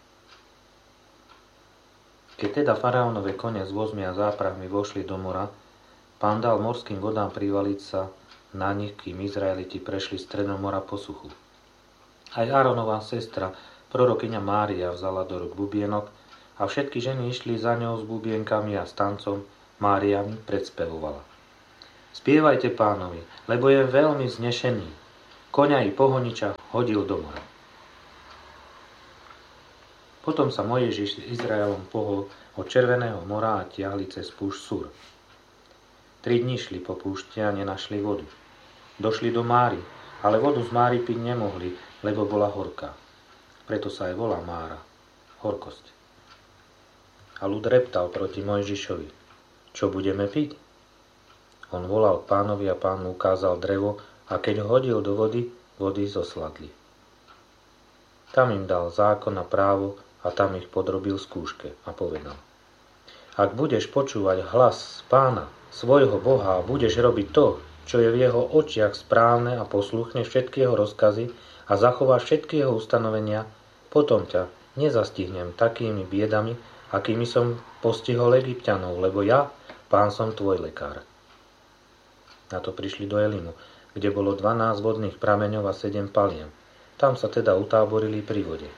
Keď teda faraónove kone s vozmi a záprahmi vošli do mora, Pán dal morským vodám privaliť sa na nich, kým Izraeliti prešli stredom mora po suchu. Aj Áronová sestra, prorokyňa Mária, vzala do rúk bubienok a všetky ženy išli za ňou s bubienkami a s tancom. Mária mi predspevovala. Spievajte pánovi, lebo je veľmi znešený. Koňa i pohoniča hodil do mora. Potom sa Mojžiš s Izraelom pohol od Červeného mora a tiahli cez púšť Sur. 3 dni šli po púšti a nenašli vodu. Došli do Máry, ale vodu z Máry piť nemohli, lebo bola horká. Preto sa aj volá Mára, horkosť. A ľud reptal proti Mojžišovi. Čo budeme piť? On volal pánovi a pán mu ukázal drevo a keď ho hodil do vody, vody zosladli. Tam im dal zákon a právo a tam ich podrobil skúške a povedal. Ak budeš počúvať hlas pána, svojho Boha a budeš robiť to, čo je v jeho očiach správne a posluchneš všetky jeho rozkazy a zachováš všetky jeho ustanovenia, potom ťa nezastihnem takými biedami, akými som postihol Egypťanov, lebo ja, pán, som tvoj lekár. Na to prišli do Elimu, kde bolo 12 vodných prameňov a 7 paliem. Tam sa teda utáborili pri vode.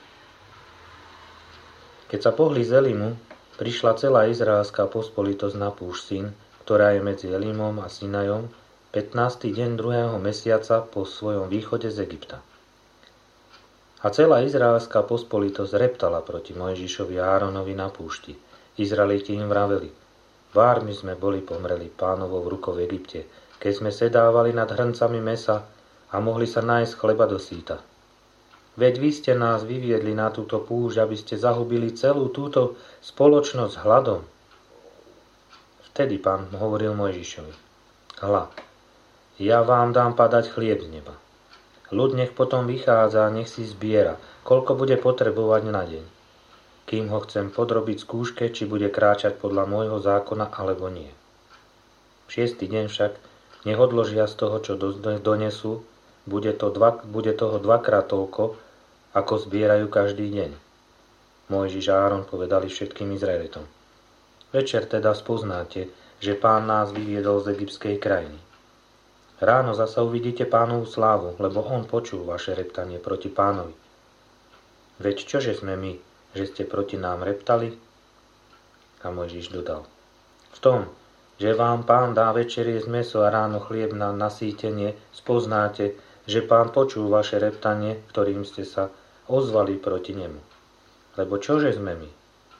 Keď sa pohli z Elimu, prišla celá izraelská pospolitosť na púšť Sin, ktorá je medzi Elimom a Sinajom, 15. deň 2. mesiaca po svojom východe z Egypta. A celá izraelská pospolitosť reptala proti Mojžišovi a Áronovi na púšti. Izraeliti im vraveli, vármi sme boli pomreli pánovou rukou v Egypte, keď sme sedávali nad hrncami mesa a mohli sa nájsť chleba do síta. Veď vy ste nás vyviedli na túto púšť, aby ste zahubili celú túto spoločnosť hladom. Vtedy pán hovoril Mojžišovi, hľa, ja vám dám padať chlieb z neba. Ľud nech potom vychádza a nech si zbiera, koľko bude potrebovať na deň. Kým ho chcem podrobiť skúške, či bude kráčať podľa môjho zákona, alebo nie. 6. deň však nech odložia z toho, čo donesú, bude toho 2-krát toľko, ako zbierajú každý deň. Mojžiš a Áron povedali všetkým Izraelitom. Večer teda spoznáte, že pán nás vyviedol z egyptskej krajiny. Ráno zasa uvidíte pánovu slávu, lebo on počul vaše reptanie proti pánovi. Veď čože sme my, že ste proti nám reptali? A Mojžiš dodal. V tom, že vám pán dá večer jesť mäso a ráno chlieb na nasýtenie, spoznáte, že pán počul vaše reptanie, ktorým ste sa ozvali proti nemu. Lebo čože sme my?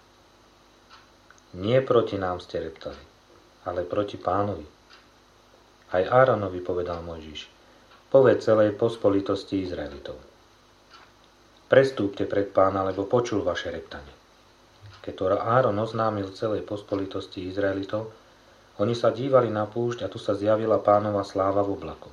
Nie proti nám ste reptali, ale proti pánovi. Aj Áronovi povedal Mojžiš, povedz celej pospolitosti Izraelitov. Prestúpte pred pána, lebo počul vaše reptanie. Keď to Áron oznámil celej pospolitosti Izraelitov, oni sa dívali na púšť a tu sa zjavila pánova sláva v oblaku.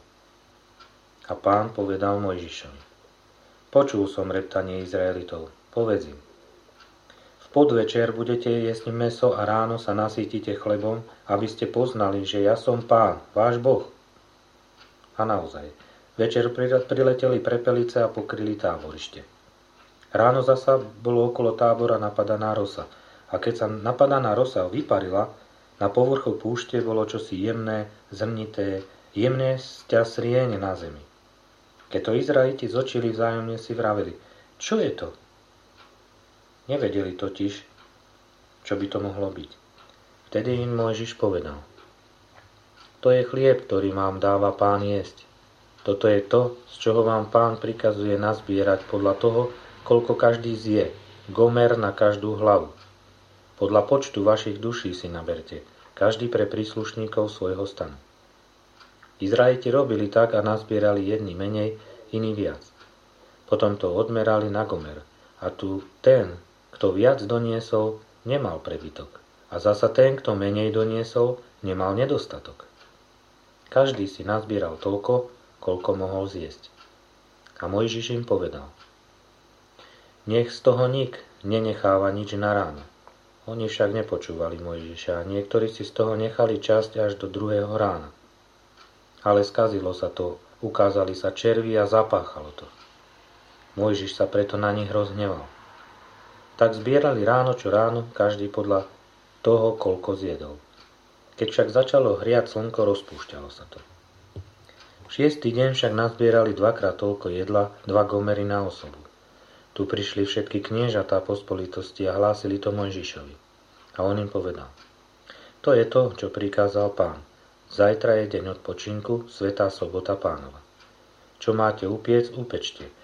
A pán povedal Mojžišovi, počul som reptanie Izraelitov, povedz im, v podvečer budete jesť mäso a ráno sa nasýtite chlebom, aby ste poznali, že ja som pán, váš Boh. A naozaj, večer prileteli prepelice a pokryli táborište. Ráno zasa bolo okolo tábora napadaná rosa. A keď sa napadaná rosa vyparila, na povrchu púšte bolo čosi jemné, zrnité, jemné sťasrieň na zemi. Keď to Izraeliti zočili vzájomne si vraveli, čo je to? Nevedeli totiž, čo by to mohlo byť. Vtedy im Mojžiš povedal, to je chlieb, ktorý vám dáva pán jesť. Toto je to, z čoho vám pán prikazuje nazbierať podľa toho, koľko každý zje, gomer na každú hlavu. Podľa počtu vašich duší si naberte, každý pre príslušníkov svojho stanu. Izraeliti robili tak a nazbierali jedni menej, iní viac. Potom to odmerali na gomer a tu ten, kto viac doniesol, nemal prebytok. A zasa ten, kto menej doniesol, nemal nedostatok. Každý si nazbieral toľko, koľko mohol zjesť. A Mojžiš im povedal, nech z toho nik nenecháva nič na ráno. Oni však nepočúvali Mojžiša a niektorí si z toho nechali časť až do 2. rána. Ale skazilo sa to, ukázali sa červy a zapáchalo to. Mojžiš sa preto na nich rozhneval. Tak zbierali ráno čo ráno, každý podľa toho, koľko zjedol. Keď však začalo hriať slnko, rozpúšťalo sa to. 6. deň však nazbierali 2-krát toľko jedla, 2 gomery na osobu. Tu prišli všetky kniežatá pospolitosti a hlásili to Mojžišovi. A on im povedal: To je to, čo prikázal Pán. Zajtra je deň odpočinku, svätá sobota Pánova. Čo máte upiec, upečte,